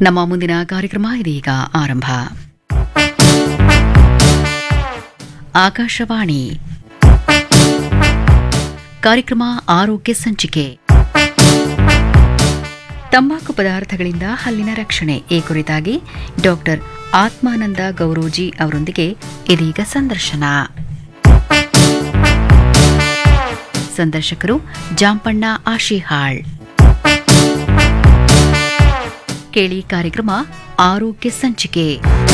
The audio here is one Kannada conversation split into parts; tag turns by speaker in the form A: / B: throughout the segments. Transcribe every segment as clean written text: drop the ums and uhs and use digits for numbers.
A: ನಮ್ಮ ಮುಂದಿನ ಕಾರ್ಯಕ್ರಮ ಇದೀಗ ಆರಂಭ. ಆಕಾಶವಾಣಿ ಕಾರ್ಯಕ್ರಮ ಆರೋಗ್ಯ ಸಂಚಿಕೆ. ತಂಬಾಕು ಪದಾರ್ಥಗಳಿಂದ ಹಲ್ಲಿನ ರಕ್ಷಣೆ ಈ ಕುರಿತಾಗಿ ಡಾಕ್ಟರ್ ಆತ್ಮಾನಂದ ಗೌರೋಜಿ ಅವರೊಂದಿಗೆ ಇದೀಗ ಸಂದರ್ಶನ. ಸಂದರ್ಶಕರು ಜಾಂಪಣ್ಣ ಆಶಿಹಾಳ್. ಕೇಳಿ ಕಾರ್ಯಕ್ರಮ ಆರೋಗ್ಯ ಸಂಚಿಕೆ.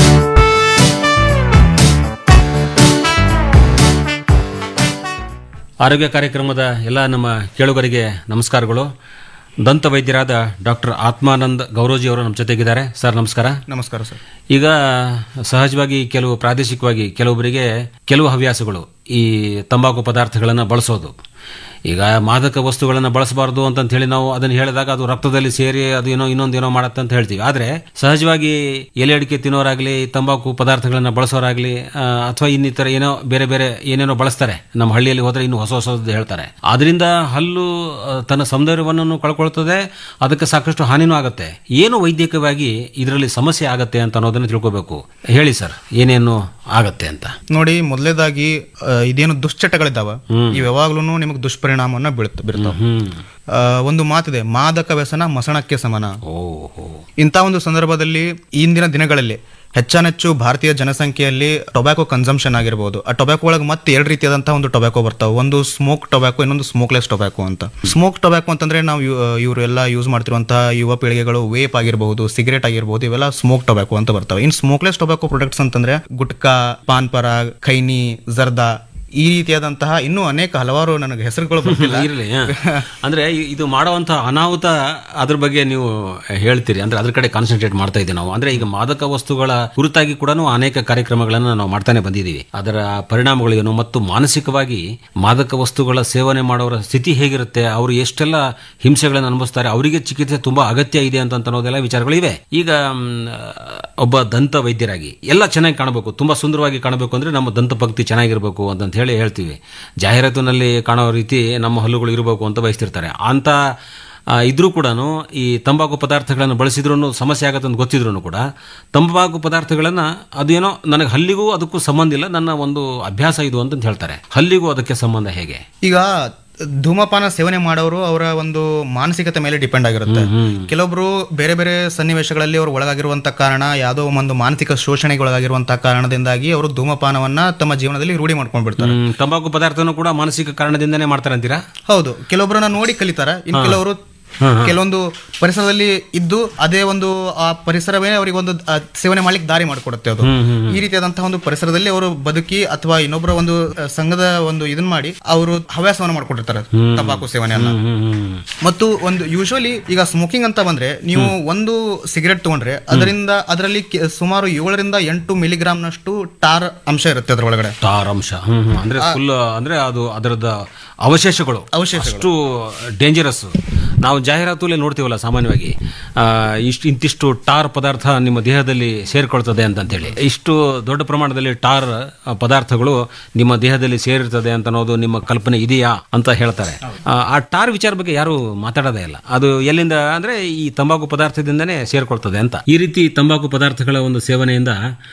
B: ಆರೋಗ್ಯ ಕಾರ್ಯಕ್ರಮದ ಎಲ್ಲ ನಮ್ಮ ಕೇಳುಗರಿಗೆ ನಮಸ್ಕಾರಗಳು. ದಂತ ವೈದ್ಯರಾದ ಡಾಕ್ಟರ್ ಆತ್ಮಾನಂದ್ ಗೌರೋಜಿ ಅವರು ನಮ್ಮ ಜೊತೆಗಿದ್ದಾರೆ. ಸರ್ ನಮಸ್ಕಾರ.
C: ನಮಸ್ಕಾರ ಸರ್.
B: ಈಗ ಸಹಜವಾಗಿ ಪ್ರಾದೇಶಿಕವಾಗಿ ಕೆಲವೊಬ್ಬರಿಗೆ ಕೆಲವು ಹವ್ಯಾಸಗಳು ಈ ತಂಬಾಕು ಪದಾರ್ಥಗಳನ್ನು ಬಳಸೋದು. ಈಗ ಮಾದಕ ವಸ್ತುಗಳನ್ನು ಬಳಸಬಾರ್ದು ಅಂತ ಹೇಳಿ ನಾವು ಅದನ್ನು ಹೇಳಿದಾಗ ಅದು ರಕ್ತದಲ್ಲಿ ಸೇರಿ ಅದು ಇನ್ನೊಂದೇನೋ ಮಾಡತ್ತೆ ಅಂತ ಹೇಳ್ತೀವಿ. ಆದ್ರೆ ಸಹಜವಾಗಿ ಎಲೆ ಅಡಿಕೆ ತಿನ್ನೋರಾಗ್ಲಿ, ತಂಬಾಕು ಪದಾರ್ಥಗಳನ್ನ ಬಳಸೋರಾಗ್ಲಿ, ಅಥವಾ ಇನ್ನಿತರ ಏನೋ ಬೇರೆ ಬೇರೆ ಏನೇನೋ ಬಳಸ್ತಾರೆ. ನಮ್ಮ ಹಳ್ಳಿಯಲ್ಲಿ ಹೋದ್ರೆ ಇನ್ನು ಹೊಸದು ಹೇಳ್ತಾರೆ. ಅದರಿಂದ ಹಲ್ಲು ತನ್ನ ಸೌಂದರ್ಯವನ್ನು ಕಳ್ಕೊಳ್ತದೆ, ಅದಕ್ಕೆ ಸಾಕಷ್ಟು ಹಾನಿನೂ ಆಗುತ್ತೆ. ಏನು ವೈದ್ಯಕವಾಗಿ ಇದರಲ್ಲಿ ಸಮಸ್ಯೆ ಆಗತ್ತೆ ಅಂತ ಅನ್ನೋದನ್ನ ತಿಳ್ಕೋಬೇಕು. ಹೇಳಿ ಸರ್, ಏನೇನು ಆಗತ್ತೆ ಅಂತ.
C: ನೋಡಿ, ಮೊದಲೇದಾಗಿ ಇದೇನು ದುಶ್ಚಟಗಳಿದ್ದಾವ ಇವು ಯಾವಾಗ್ಲೂ ನಿಮಗೆ ದುಷ್ಪರಿಣಾಮವನ್ನ ಬೀರ್ತಾವ. ಒಂದು ಮಾತಿದೆ, ಮಾದಕ ವ್ಯಸನ ಮಸಣಕ್ಕೆ ಸಮಾನ. ಇಂಥ ಒಂದು ಸಂದರ್ಭದಲ್ಲಿ ಇಂದಿನ ದಿನಗಳಲ್ಲಿ ಹೆಚ್ಚಾನೆಚ್ಚು ಭಾರತೀಯ ಜನಸಂಖ್ಯೆಯಲ್ಲಿ ಟೊಬ್ಯಾಕೋ ಕನ್ಸಂಪ್ಷನ್ ಆಗಿರಬಹುದು. ಆ ಟೊಬ್ಯಾಕೋ ಒಳಗೆ ಮತ್ತೆ ಎರಡು ರೀತಿಯಾದಂತಹ ಒಂದು ಟೊಬ್ಯಾಕೋ ಬರ್ತಾವೆ. ಒಂದು ಸ್ಮೋಕ್ ಟೊಬ್ಯಾಕೋ, ಇನ್ನೊಂದು ಸ್ಮೋಕ್ಲೆಸ್ ಟೊಬ್ಯಾಕೋ ಅಂತ. ಸ್ಮೋಕ್ ಟೊಬ್ಯಾಕೋ ಅಂತಂದ್ರೆ ನಾವು ಇವರೆಲ್ಲ ಯೂಸ್ ಮಾಡ್ತಿರುವಂತಹ ಯುವ ಪೀಳಿಗೆಗಳು ವೇಪ್ ಆಗಿರಬಹುದು, ಸಿಗರೇಟ್ ಆಗಿರಬಹುದು, ಇವೆಲ್ಲ ಸ್ಮೋಕ್ ಟೊಬ್ಯಾಕೋ ಅಂತ ಬರ್ತವೆ. ಇನ್ನು ಸ್ಮೋಕ್ಲೆಸ್ ಟೊಬ್ಯಾಕೋ ಪ್ರಾಡಕ್ಟ್ಸ್ ಅಂತಂದ್ರೆ ಗುಟ್ಕಾ, ಪಾನ್ ಪರಾಗ್, ಖೈನಿ, ಜರ್ದಾ, ಈ ರೀತಿಯಾದಂತಹ ಇನ್ನೂ ಅನೇಕ ಹಲವಾರು ನನಗೆ ಹೆಸರುಗಳು
B: ಇರಲಿ. ಅಂದ್ರೆ ಇದು ಮಾಡುವಂತಹ ಅನಾಹುತ ಅದ್ರ ಬಗ್ಗೆ ನೀವು ಹೇಳ್ತೀರಿ. ಅಂದ್ರೆ ಅದ್ರ ಕಡೆ ಕಾನ್ಸಂಟ್ರೇಟ್ ಮಾಡ್ತಾ ಇದ್ದೀವಿ ನಾವು. ಅಂದ್ರೆ ಈಗ ಮಾದಕ ವಸ್ತುಗಳ ಕುರಿತಾಗಿ ಕೂಡ ಅನೇಕ ಕಾರ್ಯಕ್ರಮಗಳನ್ನ ನಾವು ಮಾಡ್ತಾನೆ ಬಂದಿದ್ದೀವಿ. ಅದರ ಪರಿಣಾಮಗಳೇನು ಮತ್ತು ಮಾನಸಿಕವಾಗಿ ಮಾದಕ ವಸ್ತುಗಳ ಸೇವನೆ ಮಾಡೋರ ಸ್ಥಿತಿ ಹೇಗಿರುತ್ತೆ, ಅವರು ಎಷ್ಟೆಲ್ಲ ಹಿಂಸೆಗಳನ್ನು ಅನುಭವಿಸ್ತಾರೆ, ಅವರಿಗೆ ಚಿಕಿತ್ಸೆ ತುಂಬಾ ಅಗತ್ಯ ಇದೆ ಅಂತ ಅನ್ನೋದೆಲ್ಲ ವಿಚಾರಗಳಿವೆ. ಈಗ ಒಬ್ಬ ದಂತ ವೈದ್ಯರಾಗಿ ಎಲ್ಲ ಚೆನ್ನಾಗಿ ಕಾಣಬೇಕು, ತುಂಬಾ ಸುಂದರವಾಗಿ ಕಾಣಬೇಕು ಅಂದ್ರೆ ನಮ್ಮ ದಂತ ಪಂಕ್ತಿ ಚೆನ್ನಾಗಿರ್ಬೇಕು ಅಂತ ಹೇಳಿ ಹೇಳ್ತೀವಿ. ಜಾಹೀರಾತಿನಲ್ಲಿ ಕಾಣೋ ರೀತಿ ನಮ್ಮ ಹಲ್ಲುಗಳು ಇರಬೇಕು ಅಂತ ಬಯಸ್ತಿರ್ತಾರೆ. ಅಂತ ಇದ್ರೂ ಕೂಡ ಈ ತಂಬಾಕು ಪದಾರ್ಥಗಳನ್ನು ಬಳಸಿದ್ರು ಸಮಸ್ಯೆ ಆಗತ್ತೆ ಅಂತ ಗೊತ್ತಿದ್ರು ಕೂಡ ತಂಬಾಕು ಪದಾರ್ಥಗಳನ್ನ ಅದೇನೋ ನನಗೆ ಹಲ್ಲಿಗೂ ಅದಕ್ಕೂ ಸಂಬಂಧ ಇಲ್ಲ, ನನ್ನ ಒಂದು ಅಭ್ಯಾಸ ಇದು ಅಂತ ಹೇಳ್ತಾರೆ. ಹಲ್ಲಿಗೂ ಅದಕ್ಕೆ ಸಂಬಂಧ ಹೇಗೆ?
C: ಈಗ ಧೂಮಪಾನ ಸೇವನೆ ಮಾಡೋರು ಅವರ ಒಂದು ಮಾನಸಿಕತೆ ಮೇಲೆ ಡಿಪೆಂಡ್ ಆಗಿರುತ್ತೆ. ಕೆಲವೊಬ್ರು ಬೇರೆ ಬೇರೆ ಸನ್ನಿವೇಶಗಳಲ್ಲಿ ಅವರು ಒಳಗಾಗಿರುವಂತಹ ಕಾರಣ, ಯಾವುದೋ ಒಂದು ಮಾನಸಿಕ ಶೋಷಣೆಗೆ ಒಳಗಾಗಿರುವಂತಹ ಕಾರಣದಿಂದಾಗಿ ಅವರು ಧೂಮಪಾನವನ್ನ ತಮ್ಮ ಜೀವನದಲ್ಲಿ ರೂಢಿ ಮಾಡ್ಕೊಂಡ್ಬಿಡ್ತಾರೆ.
B: ತಂಬಾಕು ಪದಾರ್ಥನೂ ಕೂಡ ಮಾನಸಿಕ ಕಾರಣದಿಂದನೇ ಮಾಡ್ತಾರೆ ಅಂತೀರಾ?
C: ಹೌದು, ಕೆಲವೊಬ್ಬರನ್ನ ನೋಡಿ ಕಲಿತಾರೆ. ಇನ್ನು ಕೆಲವರು ಕೆಲವೊಂದು ಪರಿಸರದಲ್ಲಿ ಇದ್ದು ಅದೇ ಒಂದು ಆ ಪರಿಸರವೇ ಅವರಿಗೆ ಒಂದು ಸೇವನೆ ಮಾಡ್ಲಿಕ್ಕೆ ದಾರಿ ಮಾಡಿಕೊಡುತ್ತೆ. ಅದು ಈ ರೀತಿಯಾದಂತಹ ಒಂದು ಪರಿಸರದಲ್ಲಿ ಅವರು ಬದುಕಿ ಅಥವಾ ಇನ್ನೊಬ್ಬರ ಒಂದು ಸಂಘದ ಒಂದು ಇದನ್ನ ಮಾಡಿ ಅವರು ಹವ್ಯಾಸವನ್ನು ಮಾಡ್ಕೊಂಡಿರ್ತಾರೆ ತಂಬಾಕು ಸೇವನೆಯನ್ನ. ಮತ್ತು ಒಂದು ಯೂಶುವಲಿ ಈಗ ಸ್ಮೋಕಿಂಗ್ ಅಂತ ಬಂದ್ರೆ, ನೀವು ಒಂದು ಸಿಗರೆಟ್ ತಗೊಂಡ್ರೆ ಅದರಲ್ಲಿ ಸುಮಾರು 7 ರಿಂದ 8 ಮಿಲಿಗ್ರಾಮ್ನಷ್ಟು ಟಾರ್ ಅಂಶ ಇರುತ್ತೆ ಅದರೊಳಗಡೆ.
B: ಟಾರ್ ಅಂಶ ಅಂದ್ರೆ ಫುಲ್, ಅಂದ್ರೆ ಅದು ಅದರದ ಅವಶೇಷಗಳು ಅಷ್ಟು ಡೇಂಜರಸ್. ನಾವು ಜಾಹೀರಾತುಲ್ಲಿ ನೋಡ್ತೀವಲ್ಲ ಸಾಮಾನ್ಯವಾಗಿ, ಇಂತಿಷ್ಟು ಟಾರ್ ಪದಾರ್ಥ ನಿಮ್ಮ ದೇಹದಲ್ಲಿ ಸೇರ್ಕೊಳ್ತದೆ ಅಂತೇಳಿ. ಇಷ್ಟು ದೊಡ್ಡ ಪ್ರಮಾಣದಲ್ಲಿ ಟಾರ್ ಪದಾರ್ಥಗಳು ನಿಮ್ಮ ದೇಹದಲ್ಲಿ ಸೇರಿರ್ತದೆ ಅಂತ ಅನ್ನೋದು ನಿಮ್ಮ ಕಲ್ಪನೆ ಇದೆಯಾ ಅಂತ ಹೇಳ್ತಾರೆ. ಆ ಟಾರ್ ವಿಚಾರ ಬಗ್ಗೆ ಯಾರು ಮಾತಾಡೋದೇ ಇಲ್ಲ. ಅದು ಎಲ್ಲಿಂದ ಅಂದ್ರೆ ಈ ತಂಬಾಕು ಪದಾರ್ಥದಿಂದನೇ ಸೇರ್ಕೊಳ್ತದೆ ಅಂತ. ಈ ರೀತಿ ತಂಬಾಕು ಪದಾರ್ಥಗಳ ಒಂದು ಸೇವನೆಯಿಂದ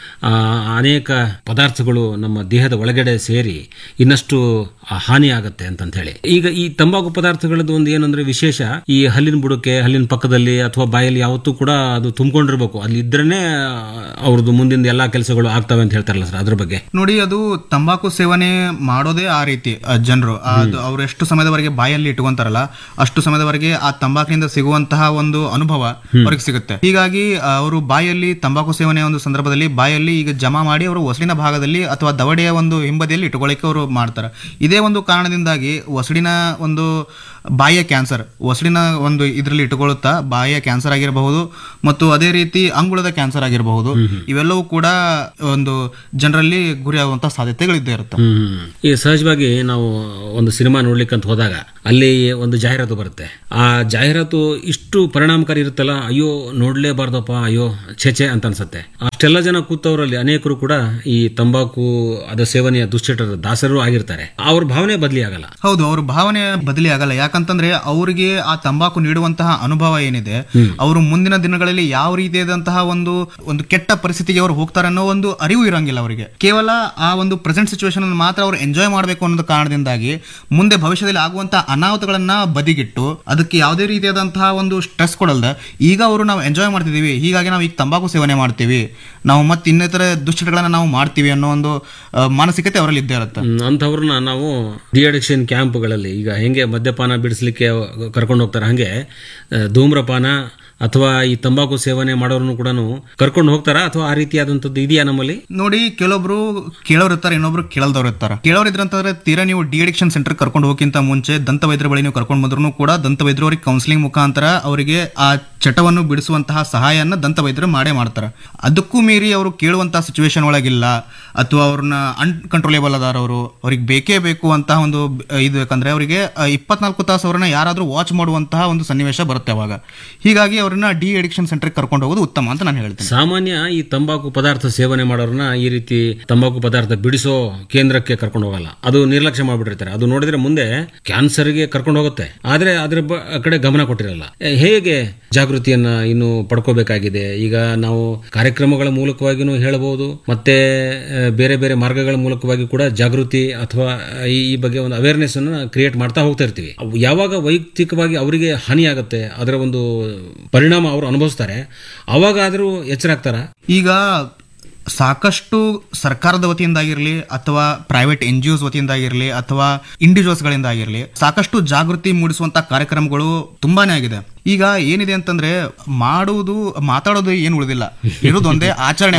B: ಅನೇಕ ಪದಾರ್ಥಗಳು ನಮ್ಮ ದೇಹದ ಒಳಗಡೆ ಸೇರಿ ಇನ್ನಷ್ಟು ಹಾನಿ ಆಗತ್ತೆ ಅಂತ ಹೇಳಿ. ಈಗ ಈ ತಂಬಾಕು ಪದಾರ್ಥಗಳದ್ದು ಒಂದು ಏನಂದ್ರೆ ವಿಶೇಷ, ಈ ಹಲ್ಲಿನ ಬುಡಕ್ಕೆ, ಹಲ್ಲಿನ ಪಕ್ಕದಲ್ಲಿ ಅಥವಾ ಬಾಯಲ್ಲಿ ಯಾವತ್ತೂ ಕೂಡ ಅದು ತುಂಬಿಕೊಂಡಿರ್ಬೇಕು. ಅಲ್ಲಿ ಇದ್ರೇನೆ ಅವ್ರದ್ದು ಮುಂದಿನ ಎಲ್ಲಾ ಕೆಲಸಗಳು ಆಗ್ತವೆ ಅಂತ ಹೇಳ್ತಾರಲ್ಲ ಸರ್, ಅದ್ರ ಬಗ್ಗೆ
C: ನೋಡಿ. ಅದು ತಂಬಾಕು ಸೇವನೆ ಮಾಡೋದೇ ಆ ರೀತಿ ಜನರು ಅವ್ರು ಎಷ್ಟು ಸಮಯದವರೆಗೆ ಬಾಯಲ್ಲಿ ಇಟ್ಕೊಂತಾರಲ್ಲ ಅಷ್ಟು ಸಮಯದವರೆಗೆ ಆ ತಂಬಾಕಿನಿಂದ ಸಿಗುವಂತಹ ಒಂದು ಅನುಭವ ಅವ್ರಿಗೆ ಸಿಗುತ್ತೆ. ಹೀಗಾಗಿ ಅವರು ಬಾಯಲ್ಲಿ ತಂಬಾಕು ಸೇವನೆಯ ಒಂದು ಸಂದರ್ಭದಲ್ಲಿ ಬಾಯಲ್ಲಿ ಈಗ ಜಮಾ ಮಾಡಿ ಅವರು ಒಸಡಿನ ಭಾಗದಲ್ಲಿ ಅಥವಾ ದವಡೆಯ ಒಂದು ಹಿಂಬದಿಯಲ್ಲಿ ಇಟ್ಕೊಳ್ಳಿಕ್ಕೆ ಅವರು ಮಾಡ್ತಾರೆ. ಇದೇ ಒಂದು ಕಾರಣದಿಂದಾಗಿ ಒಸಡಿನ ಒಂದು ಬಾಯಿಯ ಕ್ಯಾನ್ಸರ್, ಒಸಡಿನ ಒಂದು ಇದರಲ್ಲಿ ಇಟ್ಟುಕೊಳ್ಳುತ್ತಾ ಬಾಯಿಯ ಕ್ಯಾನ್ಸರ್ ಆಗಿರಬಹುದು ಮತ್ತು ಅದೇ ರೀತಿ ಅಂಗುಳದ ಕ್ಯಾನ್ಸರ್ ಆಗಿರಬಹುದು. ಇವೆಲ್ಲವೂ ಕೂಡ ಒಂದು ಜನರಲ್ಲಿ ಗುರಿಯಾಗುವಂತಹ ಸಾಧ್ಯತೆಗಳಿದ್ದೇ ಇರುತ್ತೆ.
B: ಈ ಸಹಜವಾಗಿ ನಾವು ಒಂದು ಸಿನಿಮಾ ನೋಡ್ಲಿಕ್ಕೆ ಅಂತ ಹೋದಾಗ ಅಲ್ಲಿ ಒಂದು ಜಾಹೀರಾತು ಬರುತ್ತೆ. ಆ ಜಾಹೀರಾತು ಇಷ್ಟು ಪರಿಣಾಮಕಾರಿ ಇರುತ್ತಲ್ಲ, ಅಯ್ಯೋ ನೋಡ್ಲೇಬಾರ್ದಪ್ಪ, ಅಯ್ಯೋ ಛೆಚೆ ಅಂತ ಅನ್ಸುತ್ತೆ. ಅಷ್ಟೆಲ್ಲ ಜನ ಕೂತವರಲ್ಲಿ ಅನೇಕರು ಕೂಡ ಈ ತಂಬಾಕು ಅದ ಸೇವನೆಯ ದುಶ್ಚಟದ ದಾಸರು ಆಗಿರ್ತಾರೆ. ಅವ್ರ ಭಾವನೆ ಬದಲಿ ಆಗಲ್ಲ.
C: ಹೌದು, ಅವ್ರ ಭಾವನೆ ಬದಲಿ ಆಗಲ್ಲ. ಯಾಕಂದ್ರೆ ಯಾಕಂತಂದ್ರೆ ಅವರಿಗೆ ಆ ತಂಬಾಕು ನೀಡುವಂತಹ ಅನುಭವ ಏನಿದೆ, ಅವರು ಮುಂದಿನ ದಿನಗಳಲ್ಲಿ ಯಾವ ರೀತಿಯಾದಂತಹ ಒಂದು ಕೆಟ್ಟ ಪರಿಸ್ಥಿತಿಗೆ ಅವರು ಹೋಗ್ತಾರೆ ಅನ್ನೋ ಒಂದು ಅರಿವು ಇರಂಗಿಲ್ಲ ಅವರಿಗೆ. ಕೇವಲ ಆ ಒಂದು ಪ್ರೆಸೆಂಟ್ ಸಿಚುವೇಶನ್ ಮಾತ್ರ ಅವರು ಎಂಜಾಯ್ ಮಾಡಬೇಕು ಅನ್ನೋದು ಕಾರಣದಿಂದಾಗಿ ಮುಂದೆ ಭವಿಷ್ಯದಲ್ಲಿ ಆಗುವಂತಹ ಅನಾಹುತಗಳನ್ನ ಬದಿಗಿಟ್ಟು ಅದಕ್ಕೆ ಯಾವುದೇ ರೀತಿಯಾದಂತಹ ಒಂದು ಸ್ಟ್ರೆಸ್ ಕೊಡಲ್ದ ಈಗ ಅವರು ನಾವು ಎಂಜಾಯ್ ಮಾಡ್ತಿದೀವಿ, ಹೀಗಾಗಿ ನಾವು ಈಗ ತಂಬಾಕು ಸೇವನೆ ಮಾಡ್ತೀವಿ, ನಾವು ಮತ್ತೆ ಇನ್ನಿತರ ದುಶ್ಚಟಗಳನ್ನ ನಾವು ಮಾಡ್ತೀವಿ ಅನ್ನೋ ಒಂದು ಮಾನಸಿಕತೆ ಅವರಲ್ಲಿ ಇದ್ದೇ ಇರುತ್ತೆ.
B: ಅಂಥವ್ರನ್ನ ನಾವು ಡಿ ಅಡಿಕ್ಷನ್ ಕ್ಯಾಂಪ್ಗಳಲ್ಲಿ ಈಗ ಹೆಂಗೆ ಮದ್ಯಪಾನ ಬಿಡಿಸ್ಲಿಕ್ಕೆ ಕರ್ಕೊಂಡು ಹೋಗ್ತಾರೆ, ಹಂಗೆ ಧೂಮ್ರಪಾನ ಅಥವಾ ಈ ತಂಬಾಕು ಸೇವನೆ ಮಾಡೋರ್ನು ಕೂಡ ಕರ್ಕೊಂಡು ಹೋಗ್ತಾರ ಅಥವಾ ಆ ರೀತಿಯಾದಂಥದ್ದು ಇದೆಯಾ ನಮ್ಮಲ್ಲಿ?
C: ನೋಡಿ, ಕೆಲವೊಬ್ರು ಕೇಳೋರು ಇರ್ತಾರೆ, ಇನ್ನೊಬ್ರು ಕೇಳದವ್ರು ಇರ್ತಾರೆ. ಕೇಳೋರು ಇದ್ರಂತಂದ್ರೆ ತೀರಾ ನೀವು ಡಿ ಅಡಿಕ್ಷನ್ ಸೆಂಟರ್ ಕರ್ಕೊಂಡು ಹೋಗಿಂತ ಮುಂಚೆ ದಂತ ವೈದ್ಯರ ಬಳಿ ನೀವು ಕರ್ಕೊಂಡು ಬಂದ್ರು ಕೂಡ ದಂತ ವೈದ್ಯರು ಅವ್ರಿಗೆ ಕೌನ್ಸಿಲಿಂಗ್ ಮುಖಾಂತರ ಅವರಿಗೆ ಆ ಚಟವನ್ನು ಬಿಡಿಸುವಂತಹ ಸಹಾಯನ ದಂತ ವೈದ್ಯರು ಮಾಡೇ ಮಾಡ್ತಾರೆ. ಅದಕ್ಕೂ ಮೀರಿ ಅವರು ಕೇಳುವಂತಹ ಸಿಚುವೇಶನ್ ಒಳಗಿಲ್ಲ ಅಥವಾ ಅವ್ರನ್ನ ಅನ್ಕಂಟ್ರೋಲೇಬಲ್ ಅದಾರ, ಅವ್ರಿಗೆ ಬೇಕೇ ಬೇಕು ಅಂತಹ ಒಂದು ಇದು, ಯಾಕಂದ್ರೆ ಅವರಿಗೆ 24 ತಾಸು ಅವ್ರನ್ನ ಯಾರಾದ್ರೂ ವಾಚ್ ಮಾಡುವಂತಹ ಒಂದು ಸನ್ನಿವೇಶ ಬರುತ್ತೆ ಅವಾಗ. ಹೀಗಾಗಿ ಅವ್ರನ್ನ ಡಿ ಅಡಿಕ್ಷನ್ ಸೆಂಟರ್ ಕರ್ಕೊಂಡು ಹೋಗೋದು ಉತ್ತಮ ಅಂತ ನಾನು ಹೇಳ್ತೇನೆ.
B: ಸಾಮಾನ್ಯ ಈ ತಂಬಾಕು ಪದಾರ್ಥ ಸೇವನೆ ಮಾಡೋರನ್ನ ಈ ರೀತಿ ತಂಬಾಕು ಪದಾರ್ಥ ಬಿಡಿಸೋ ಕೇಂದ್ರಕ್ಕೆ ಕರ್ಕೊಂಡು ಹೋಗಲ್ಲ, ಅದು ನಿರ್ಲಕ್ಷ್ಯ ಮಾಡ್ಬಿಟ್ಟಿರ್ತಾರೆ. ಅದು ನೋಡಿದ್ರೆ ಮುಂದೆ ಕ್ಯಾನ್ಸರ್ಗೆ ಕರ್ಕೊಂಡು ಹೋಗುತ್ತೆ, ಆದ್ರೆ ಅದ್ರ ಕಡೆ ಗಮನ ಕೊಟ್ಟಿರಲ್ಲ. ಹೇಗೆ ಜಾಗೃತಿಯನ್ನ ಇನ್ನು ಪಡ್ಕೋಬೇಕಾಗಿದೆ? ಈಗ ನಾವು ಕಾರ್ಯಕ್ರಮಗಳ ಮೂಲಕವಾಗಿನೂ ಹೇಳಬಹುದು, ಮತ್ತೆ ಬೇರೆ ಬೇರೆ ಮಾರ್ಗಗಳ ಮೂಲಕವಾಗಿ ಕೂಡ ಜಾಗೃತಿ ಅಥವಾ ಈ ಬಗ್ಗೆ ಒಂದು ಅವೇರ್ನೆಸ್ ಅನ್ನು ಕ್ರಿಯೇಟ್ ಮಾಡ್ತಾ ಹೋಗ್ತಾ ಇರ್ತೀವಿ. ಯಾವಾಗ ವೈಯಕ್ತಿಕವಾಗಿ ಅವರಿಗೆ ಹಾನಿ ಆಗುತ್ತೆ, ಅದರ ಒಂದು ಪರಿಣಾಮ ಅವರು ಅನುಭವಿಸ್ತಾರೆ, ಅವಾಗಾದರೂ ಎಚ್ಚರ ಆಗ್ತಾರ?
C: ಈಗ ಸಾಕಷ್ಟು ಸರ್ಕಾರದ ವತಿಯಿಂದಾಗಿರ್ಲಿ ಅಥವಾ ಪ್ರೈವೇಟ್ NGOs ವತಿಯಿಂದಾಗಿರ್ಲಿ ಅಥವಾ ಇಂಡಿವಿಜುವಲ್ಸ್ ಆಗಿರ್ಲಿ ಸಾಕಷ್ಟು ಜಾಗೃತಿ ಮೂಡಿಸುವಂತ ಕಾರ್ಯಕ್ರಮಗಳು ತುಂಬಾನೇ ಆಗಿದೆ. ಈಗ ಏನಿದೆ ಅಂತಂದ್ರೆ ಮಾತಾಡೋದು ಏನು ಉಳಿದಿಲ್ಲ, ಇರೋದೊಂದೇ ಆಚರಣೆ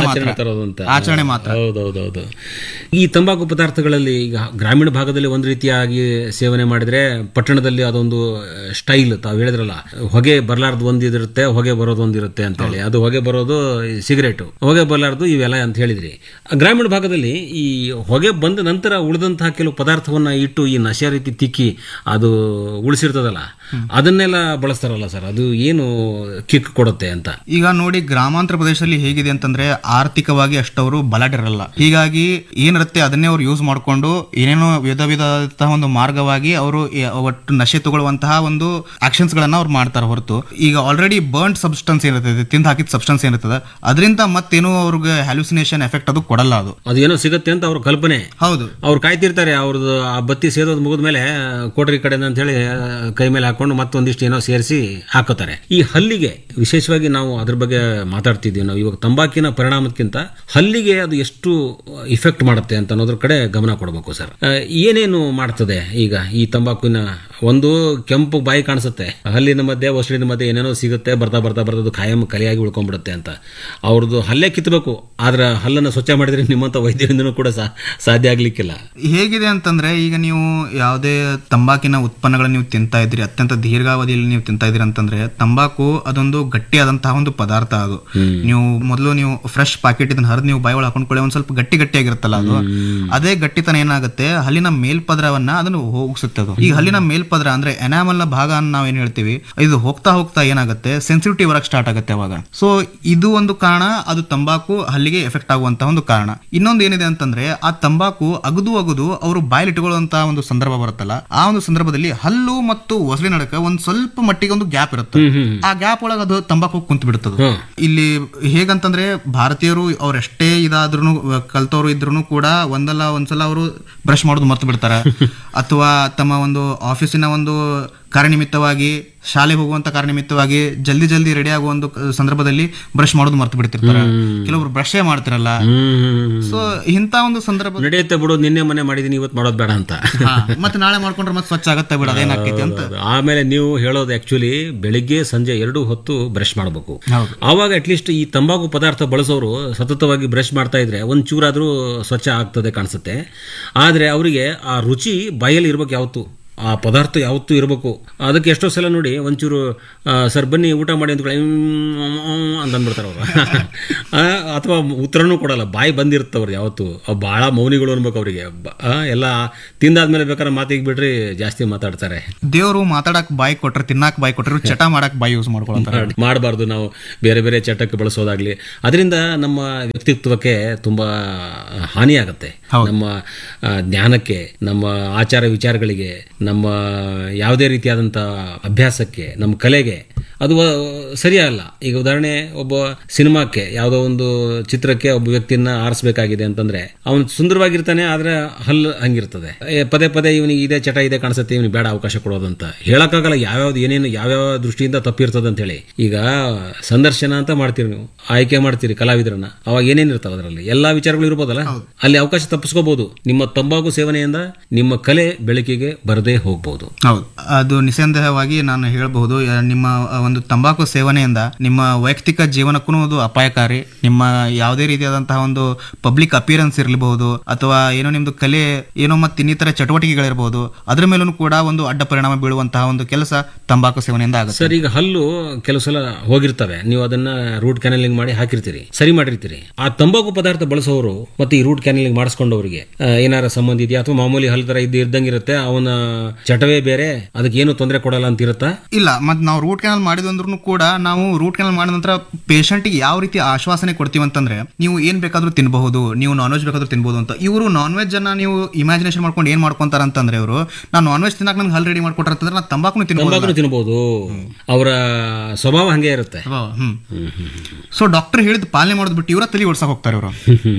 C: ಮಾತ್ರ.
B: ಹೌದೌದೌದು. ಈ ತಂಬಾಕು ಪದಾರ್ಥಗಳಲ್ಲಿ ಈಗ ಗ್ರಾಮೀಣ ಭಾಗದಲ್ಲಿ ಒಂದು ರೀತಿಯಾಗಿ ಸೇವನೆ ಮಾಡಿದ್ರೆ, ಪಟ್ಟಣದಲ್ಲಿ ಅದೊಂದು ಸ್ಟೈಲ್ ತಾವು ಹೇಳಿದ್ರಲ್ಲ, ಹೊಗೆ ಬರಲಾರ್ದು ಒಂದಿರುತ್ತೆ, ಹೊಗೆ ಬರೋದು ಒಂದಿರುತ್ತೆ ಅಂತ ಹೇಳಿ. ಅದು ಹೊಗೆ ಬರೋದು ಸಿಗರೇಟ್, ಹೊಗೆ ಬರಲಾರ್ದು ಇವೆಲ್ಲ ಅಂತ ಹೇಳಿದ್ರಿ. ಗ್ರಾಮೀಣ ಭಾಗದಲ್ಲಿ ಈ ಹೊಗೆ ಬಂದ ನಂತರ ಉಳಿದಂತಹ ಕೆಲವು ಪದಾರ್ಥವನ್ನ ಇಟ್ಟು ಈ ನಶೆ ರೀತಿ ತಿಕ್ಕಿ ಅದು ಉಳಿಸಿರ್ತದಲ್ಲ, ಅದನ್ನೆಲ್ಲ ಬಳಸ್ತಾರಲ್ಲ ಸರ್, ಅದು ಏನು ಕಿಕ್ ಕೊಡುತ್ತೆ ಅಂತ?
C: ಈಗ ನೋಡಿ, ಗ್ರಾಮಾಂತರ ಪ್ರದೇಶದಲ್ಲಿ ಹೇಗಿದೆ ಅಂತಂದ್ರೆ ಆರ್ಥಿಕವಾಗಿ ಅಷ್ಟವರು ಬಲಾಢ್ಯರಲ್ಲ, ಹೀಗಾಗಿ ಏನಿರುತ್ತೆ ಅದನ್ನೇ ಅವ್ರು ಯೂಸ್ ಮಾಡಿಕೊಂಡು ಏನೇನೋ ವಿಧವಾದಂತಹ ಒಂದು ಮಾರ್ಗವಾಗಿ ಅವರು ಒಟ್ಟು ನಶೆ ತಗೊಳ್ಳುವಂತಹ ಒಂದು ಆಕ್ಷನ್ಸ್ ಗಳನ್ನ ಅವ್ರು ಮಾಡ್ತಾರೆ ಹೊರತು, ಈಗ ಆಲ್ರೆಡಿ ಬರ್ನ್ಡ್ ಸಬ್ಸ್ಟೆನ್ಸ್ ಏನಿರ್ತದೆ, ತಿಂದು ಹಾಕಿದ ಸಬ್ಸ್ಟೆನ್ಸ್ ಏನಿರ್ತದೆ, ಅದರಿಂದ ಮತ್ತೇನು ಅವ್ರಿಗೆ ಹ್ಯಾಲುಸಿನೇಷನ್ ಎಫೆಕ್ಟ್ ಅದು ಕೊಡಲ್ಲ.
B: ಅದು ಏನೋ ಸಿಗುತ್ತೆ ಅಂತ ಅವ್ರ ಕಲ್ಪನೆ.
C: ಹೌದು,
B: ಅವ್ರು ಕಾಯ್ತಿರ್ತಾರೆ, ಅವ್ರದ್ದು ಆ ಬತ್ತಿ ಸೇದೋದು ಮುಗಿದ ಮೇಲೆ ಕೋಟರಿ ಕಡೆ ಅಂತ ಹೇಳಿ ಕೈ ಮೇಲೆ ಹಾಕೊಂಡು ಮತ್ತೊಂದಿಷ್ಟು ಏನೋ ಸೇರಿಸಿ ಹಾಕೋತಾರೆ. ಈ ಹಲ್ಲಿಗೆ ವಿಶೇಷವಾಗಿ ನಾವು ಅದ್ರ ಬಗ್ಗೆ ಮಾತಾಡ್ತಿದ್ದೀವಿ. ನಾವು ಇವಾಗ ತಂಬಾಕಿನ ಪರಿಣಾಮಕ್ಕಿಂತ ಹಲ್ಲಿಗೆ ಅದು ಎಷ್ಟು ಇಫೆಕ್ಟ್ ಮಾಡುತ್ತೆ ಅಂತ ಅನ್ನೋದ್ರ ಕಡೆ ಗಮನ ಕೊಡಬೇಕು ಸರ್. ಏನೇನು ಮಾಡ್ತದೆ ಈಗ ಈ ತಂಬಾಕಿನ? ಒಂದು ಕೆಂಪು ಬಾಯಿ ಕಾಣಿಸುತ್ತೆ, ಹಲ್ಲಿನ ಮಧ್ಯೆ ಒಸಡಿನ ಮಧ್ಯೆ ಏನೇನೋ ಸಿಗುತ್ತೆ, ಬರ್ತಾ ಬರ್ತಾ ಬರ್ತದ್ದು ಖಾಯಂ ಕಲಿಯಾಗಿ ಉಳ್ಕೊಂಡ್ಬಿಡುತ್ತೆ ಅಂತ. ಅವ್ರದ್ದು ಹಲ್ಲೇ ಕಿತ್ತಬೇಕು, ಆದ್ರೆ ಹಲ್ಲನ್ನು ಸ್ವಚ್ಛ ಮಾಡಿದ್ರೆ ನಿಮ್ಮಂತ ವೈದ್ಯರಿಂದನೂ ಕೂಡ ಸಾಧ್ಯ ಆಗ್ಲಿಕ್ಕಿಲ್ಲ.
C: ಹೇಗಿದೆ ಅಂತಂದ್ರೆ, ಈಗ ನೀವು ಯಾವುದೇ ತಂಬಾಕಿನ ಉತ್ಪನ್ನಗಳನ್ನು ನೀವು ತಿಂತಾ ಇದ್ರಿ, ಅತ್ಯಂತ ದೀರ್ಘಾವಧಿಯಲ್ಲಿ ನೀವು ತಿಂತಾ ಇದ್ರಿ ಅಂತಂದ್ರೆ, ತಂಬಾಕು ಅದೊಂದು ಗಟ್ಟಿಯಾದಂತಹ ಒಂದು ಪದಾರ್ಥ. ಅದು ನೀವು ಫ್ರೆಶ್ ಪಾಕೆಟ್ ಇದನ್ನ ಹರಿದು ನೀವು ಬಾಯಿ ಒಳಗೆ ಹಾಕೊಂಡ್ಕೊಳ್ಳಿ, ಒಂದ್ ಸ್ವಲ್ಪ ಗಟ್ಟಿಯಾಗಿರುತ್ತಲ್ಲ, ಅದು ಅದೇ ಗಟ್ಟಿತನ ಏನಾಗುತ್ತೆ, ಹಲ್ಲಿನ ಮೇಲ್ಪದರವನ್ನ ಅದನ್ನು ಹೋಗಿಸುತ್ತೆ. ಅದು ಈಗ ಹಲ್ಲಿನ ಮೇಲ್ಪದರ ಅಂದ್ರೆ ಎನಾಮಲ್ ನ ಭಾಗ ನಾವ್ ಏನ್ ಹೇಳ್ತೀವಿ, ಇದು ಹೋಗ್ತಾ ಏನಾಗುತ್ತೆ, ಸೆನ್ಸಿಟಿವಿಟಿ ಬರಕ್ ಸ್ಟಾರ್ಟ್ ಆಗುತ್ತೆ ಅವಾಗ. ಸೊ ಇದು ಒಂದು ಕಾರಣ, ಅದು ತಂಬಾಕು ಹಲ್ಲಿಗೆ ಎಫೆಕ್ಟ್ ಆಗುವಂತಹ ಒಂದು ಕಾರಣ. ಇನ್ನೊಂದು ಏನಿದೆ ಅಂತಂದ್ರೆ, ಆ ತಂಬಾಕು ಅಗದು ಅವರು ಬಾಯಲ್ಲಿ ಇಟ್ಟುಕೊಳ್ಳುವಂತಹ ಒಂದು ಸಂದರ್ಭ ಬರುತ್ತಲ್ಲ, ಆ ಒಂದು ಸಂದರ್ಭದಲ್ಲಿ ಹಲ್ಲು ಮತ್ತು ಒಸಳಿ ನಡಕ ಒಂದ್ ಸ್ವಲ್ಪ ಮಟ್ಟಿಗೆ ಒಂದು ಗ್ಯಾಪ್ ಇರುತ್ತೆ. ಆ ಗ್ಯಾಪ್ ಒಳಗೆ ಅದು ತಂಬಾಕು ಕುಂತು ಬಿಡುತ್ತದೆ. ಇಲ್ಲಿ ಹೇಗಂತಂದ್ರೆ, ಭಾರತೀಯರು ಅವ್ರೆಷ್ಟೇ ಇದಾದ್ರೂ ಕಲ್ತವ್ರು ಇದ್ರು ಕೂಡ ಒಂದ್ಸಲ ಅವರು ಬ್ರಷ್ ಮಾಡೋದು ಮರ್ತು ಬಿಡ್ತಾರೆ, ಅಥವಾ ತಮ್ಮ ಒಂದು ಆಫೀಸಿನ ಒಂದು ಕಾರ್ಯನಿಮಿತ್ತವಾಗಿ, ಶಾಲೆಗೆ ಹೋಗುವಂತ ಕಾರ್ಯನಿಮಿತ್ತವಾಗಿ ಜಲ್ದಿ ರೆಡಿ ಆಗುವ ಒಂದು ಸಂದರ್ಭದಲ್ಲಿ ಬ್ರಷ್ ಮಾಡೋದು ಮರ್ತು ಬಿಡ್ತಿರ್ತಾರೆ. ಕೆಲವರು ಬ್ರಷೇ ಮಾಡ್ತಿರಲ್ಲ. ಸೊ ಇಂತ ಒಂದು ಸಂದರ್ಭ
B: ನಡೆಯುತ್ತೆ ಬಿಡು, ನಿನ್ನೆ ಮನೆ ಮಾಡಿದೀನಿ ಇವತ್ತು ಮಾಡೋದು ಬೇಡ ಅಂತ,
C: ಮತ್ತೆ ನಾಳೆ ಮಾಡ್ಕೊಂಡ್ರೆ ಮತ್ತೆ ಸ್ವಚ್ಛ ಆಗತ್ತೆ ಬಿಡ, ಅದೇನಾಗ್ತೈತಿ ಅಂತ.
B: ಆಮೇಲೆ ನೀವು ಹೇಳೋದು ಆಕ್ಚುಲಿ ಬೆಳಿಗ್ಗೆ ಸಂಜೆ 2 ಹೊತ್ತು ಬ್ರಷ್ ಮಾಡಬೇಕು. ಆವಾಗ ಅಟ್ಲೀಸ್ಟ್ ಈ ತಂಬಾಕು ಪದಾರ್ಥ ಬಳಸೋರು ಸತತವಾಗಿ ಬ್ರಷ್ ಮಾಡ್ತಾ ಇದ್ರೆ ಒಂಚೂರಾದ್ರೂ ಸ್ವಚ್ಛ ಆಗ್ತದೆ ಕಾಣಿಸುತ್ತೆ. ಆದ್ರೆ ಅವರಿಗೆ ಆ ರುಚಿ ಬಾಯಲ್ಲಿ ಇರ್ಬೇಕು, ಯಾವತ್ತು ಆ ಪದಾರ್ಥ ಯಾವತ್ತೂ ಇರಬೇಕು. ಅದಕ್ಕೆ ಎಷ್ಟೋ ಸಲ ನೋಡಿ, ಒಂಚೂರು ಸರ್ ಬನ್ನಿ ಊಟ ಮಾಡಿ ಅಂತ ಅಂದ್ಬಿಡ್ತಾರೆ ಅವರು, ಅಥವಾ ಉತ್ತರನೂ ಕೊಡಲ್ಲ, ಬಾಯಿ ಬಂದಿರ್ತವ್ರು ಯಾವತ್ತು. ಬಹಳ ಮೌನಿಗಳು ಅನ್ಬೇಕು ಅವರಿಗೆ. ಎಲ್ಲ ತಿಂದಾದ್ಮೇಲೆ ಬೇಕಾದ್ರೆ ಮಾತಿಗೆ ಬಿಡ್ರಿ ಜಾಸ್ತಿ ಮಾತಾಡ್ತಾರೆ.
C: ದೇವರು ಮಾತಾಡಕ್ ಬಾಯಿ ಕೊಟ್ರೆ, ತಿನ್ನಾಕ್ ಬಾಯಿ ಕೊಟ್ಟರು, ಚಟ ಮಾಡಕ್ ಬಾಯಿ ಯೂಸ್ ಮಾಡ್ಕೊಳ್ತಾರೆ.
B: ಮಾಡಬಾರ್ದು ನಾವು ಬೇರೆ ಬೇರೆ ಚಟಕ್ಕೆ ಬಳಸೋದಾಗ್ಲಿ, ಅದರಿಂದ ನಮ್ಮ ವ್ಯಕ್ತಿತ್ವಕ್ಕೆ ತುಂಬಾ ಹಾನಿ ಆಗುತ್ತೆ, ನಮ್ಮ ಜ್ಞಾನಕ್ಕೆ, ನಮ್ಮ ಆಚಾರ ವಿಚಾರಗಳಿಗೆ, ನಮ್ಮ ಯಾವುದೇ ರೀತಿಯಾದಂಥ ಅಭ್ಯಾಸಕ್ಕೆ, ನಮ್ಮ ಕಲೆಗೆ ಅದು ಸರಿಯಲ್ಲ. ಈಗ ಉದಾಹರಣೆ, ಒಬ್ಬ ಸಿನಿಮಾಕ್ಕೆ, ಯಾವುದೋ ಒಂದು ಚಿತ್ರಕ್ಕೆ ಒಬ್ಬ ವ್ಯಕ್ತಿಯನ್ನ ಆರಿಸಬೇಕಾಗಿದೆ ಅಂತಂದ್ರೆ ಅವನು ಸುಂದರವಾಗಿರ್ತಾನೆ, ಆದ್ರೆ ಹಲ್ಲು ಹಂಗಿರ್ತದೆ. ಪದೇ ಪದೇ ಇವನಿಗೆ ಇದೇ ಚಟ ಇದೆ ಕಾಣಿಸುತ್ತೆ, ಇವನಿಗೆ ಬೇಡ ಅವಕಾಶ ಕೊಡೋದಂತ ಹೇಳಕ್ಕಾಗಲ್ಲ. ಯಾವ್ಯಾವ್ದು ಏನೇನು ಯಾವ್ಯಾವ ದೃಷ್ಟಿಯಿಂದ ತಪ್ಪಿರ್ತದೆ ಅಂತ ಹೇಳಿ. ಈಗ ಸಂದರ್ಶನ ಅಂತ ಮಾಡ್ತೀರಿ, ನೀವು ಆಯ್ಕೆ ಮಾಡ್ತೀರಿ ಕಲಾವಿದರನ್ನ, ಅವಾಗ ಏನೇನು ಇರ್ತಾವ ಅದರಲ್ಲಿ ಎಲ್ಲಾ ವಿಚಾರಗಳು ಇರ್ಬೋದಲ್ಲ, ಅಲ್ಲಿ ಅವಕಾಶ ತಪ್ಪಿಸ್ಕೋಬಹುದು. ನಿಮ್ಮ ತಂಬಾಕು ಸೇವನೆಯಿಂದ ನಿಮ್ಮ ಕಲೆ ಬೆಳಕಿಗೆ ಬರದೇ ಹೋಗ್ಬಹುದು.
C: ಹೌದು, ಅದು ನಿಸ್ಸಂದೇಹವಾಗಿ ನಾನು ಹೇಳಬಹುದು. ನಿಮ್ಮ ಒಂದು ತಂಬಾಕು ಸೇವನೆಯಿಂದ ನಿಮ್ಮ ವೈಯಕ್ತಿಕ ಜೀವನಕ್ಕೂ ಅದು ಅಪಾಯಕಾರಿ. ನಿಮ್ಮ ಯಾವುದೇ ರೀತಿಯಾದಂತಹ ಒಂದು ಪಬ್ಲಿಕ್ ಅಪಿಯರೆನ್ಸ್ ಇರಬಹುದು, ಅಥವಾ ಏನೋ ನಿಮ್ದು ಕಲೆ ಏನೋ ಮತ್ತೆ ಇನ್ನಿತರ ಚಟುವಟಿಕೆಗಳಿರಬಹುದು, ಅದ್ರ ಮೇಲೂ ಕೂಡ ಒಂದು ಅಡ್ಡ ಪರಿಣಾಮ ಬೀಳುವಂತಹ ಒಂದು ಕೆಲಸ ತಂಬಾಕು ಸೇವನೆಯಿಂದ ಆಗುತ್ತೆ.
B: ಸರ್, ಈಗ ಹಲ್ಲು ಕೆಲವು ಸಲ ಹೋಗಿರ್ತವೆ, ನೀವು ಅದನ್ನ ರೂಟ್ ಕ್ಯಾನಲಿಂಗ್ ಮಾಡಿ ಹಾಕಿರ್ತೀರಿ, ಸರಿ ಮಾಡಿರ್ತೀರಿ. ಆ ತಂಬಾಕು ಪದಾರ್ಥ ಬಳಸೋರು ಮತ್ತೆ ಈ ರೂಟ್ ಕ್ಯಾನಲಿಂಗ್ ಮಾಡಿಸ್ಕೊಂಡವರಿಗೆ ಏನಾರ ಸಂಬಂಧ ಇದೆಯಾ, ಅಥವಾ ಮಾಮೂಲಿ ಹಲ್ ತರ ಇದ್ದಂಗಿರುತ್ತೆ, ಅವನ ಚಟವೇ ಬೇರೆ, ಅದಕ್ಕೆ ಏನು ತೊಂದರೆ ಕೊಡಲ್ಲ ಅಂತ ಇರುತ್ತಾ? ಇಲ್ಲ, ಮತ್ತೆ ನಾವು ರೂಟ್ ಕ್ಯಾನಲ್ ಮಾಡಿದಂದ್ರೂ ಕೂಡ ನಾವು ರೂಟ್ ಕ್ಯಾನಲ್ ಮಾಡಿದ ನಂತರ ಪೇಷಂಟ್ಗೆ ಯಾವ ರೀತಿ ಆಶ್ವಾಸನೆ ಕೊಡ್ತೀವಿ ಅಂತಂದ್ರೆ, ನೀವು ಏನ್ ಬೇಕಾದ್ರೂ ತಿನ್ಬಹುದು, ನೀವು ನಾನ್ ವೆಜ್ ಬೇಕಾದ್ರೂ ತಿನ್ಬಹುದು ಅಂತ. ಇವರು ನಾನ್ ವೆಜ್ ಅನ್ನ ನೀವು ಇಮ್ಯಾಜಿನೇಷನ್ ಮಾಡ್ಕೊಂಡು ಏನ್ ಮಾಡ್ಕೊಂತಾರ ಅಂತಂದ್ರೆ, ಇವರು ನಾನು ನಾನ್ ವೆಜ್ ತಿನ್ನಕ್ ನಂಗೆ ಹಲ್ ರೆಡಿ ಮಾಡ್ಕೊಟ್ರೆ ಅಂತಂದ್ರೆ ನಾನು ತಂಬಾಕು ತಿನ್ಬಹುದು. ಅವರ ಸ್ವಭಾವ ಹಂಗೆ ಇರುತ್ತೆ. ಸೊ ಡಾಕ್ಟರ್ ಹೇಳಿದ ಪಾಲನೆ ಮಾಡೋದು ಬಿಟ್ಟು ಇವರ ತಲೆ ಓಡಿಸಕ್ ಹೋಗ್ತಾರೆ ಇವರು.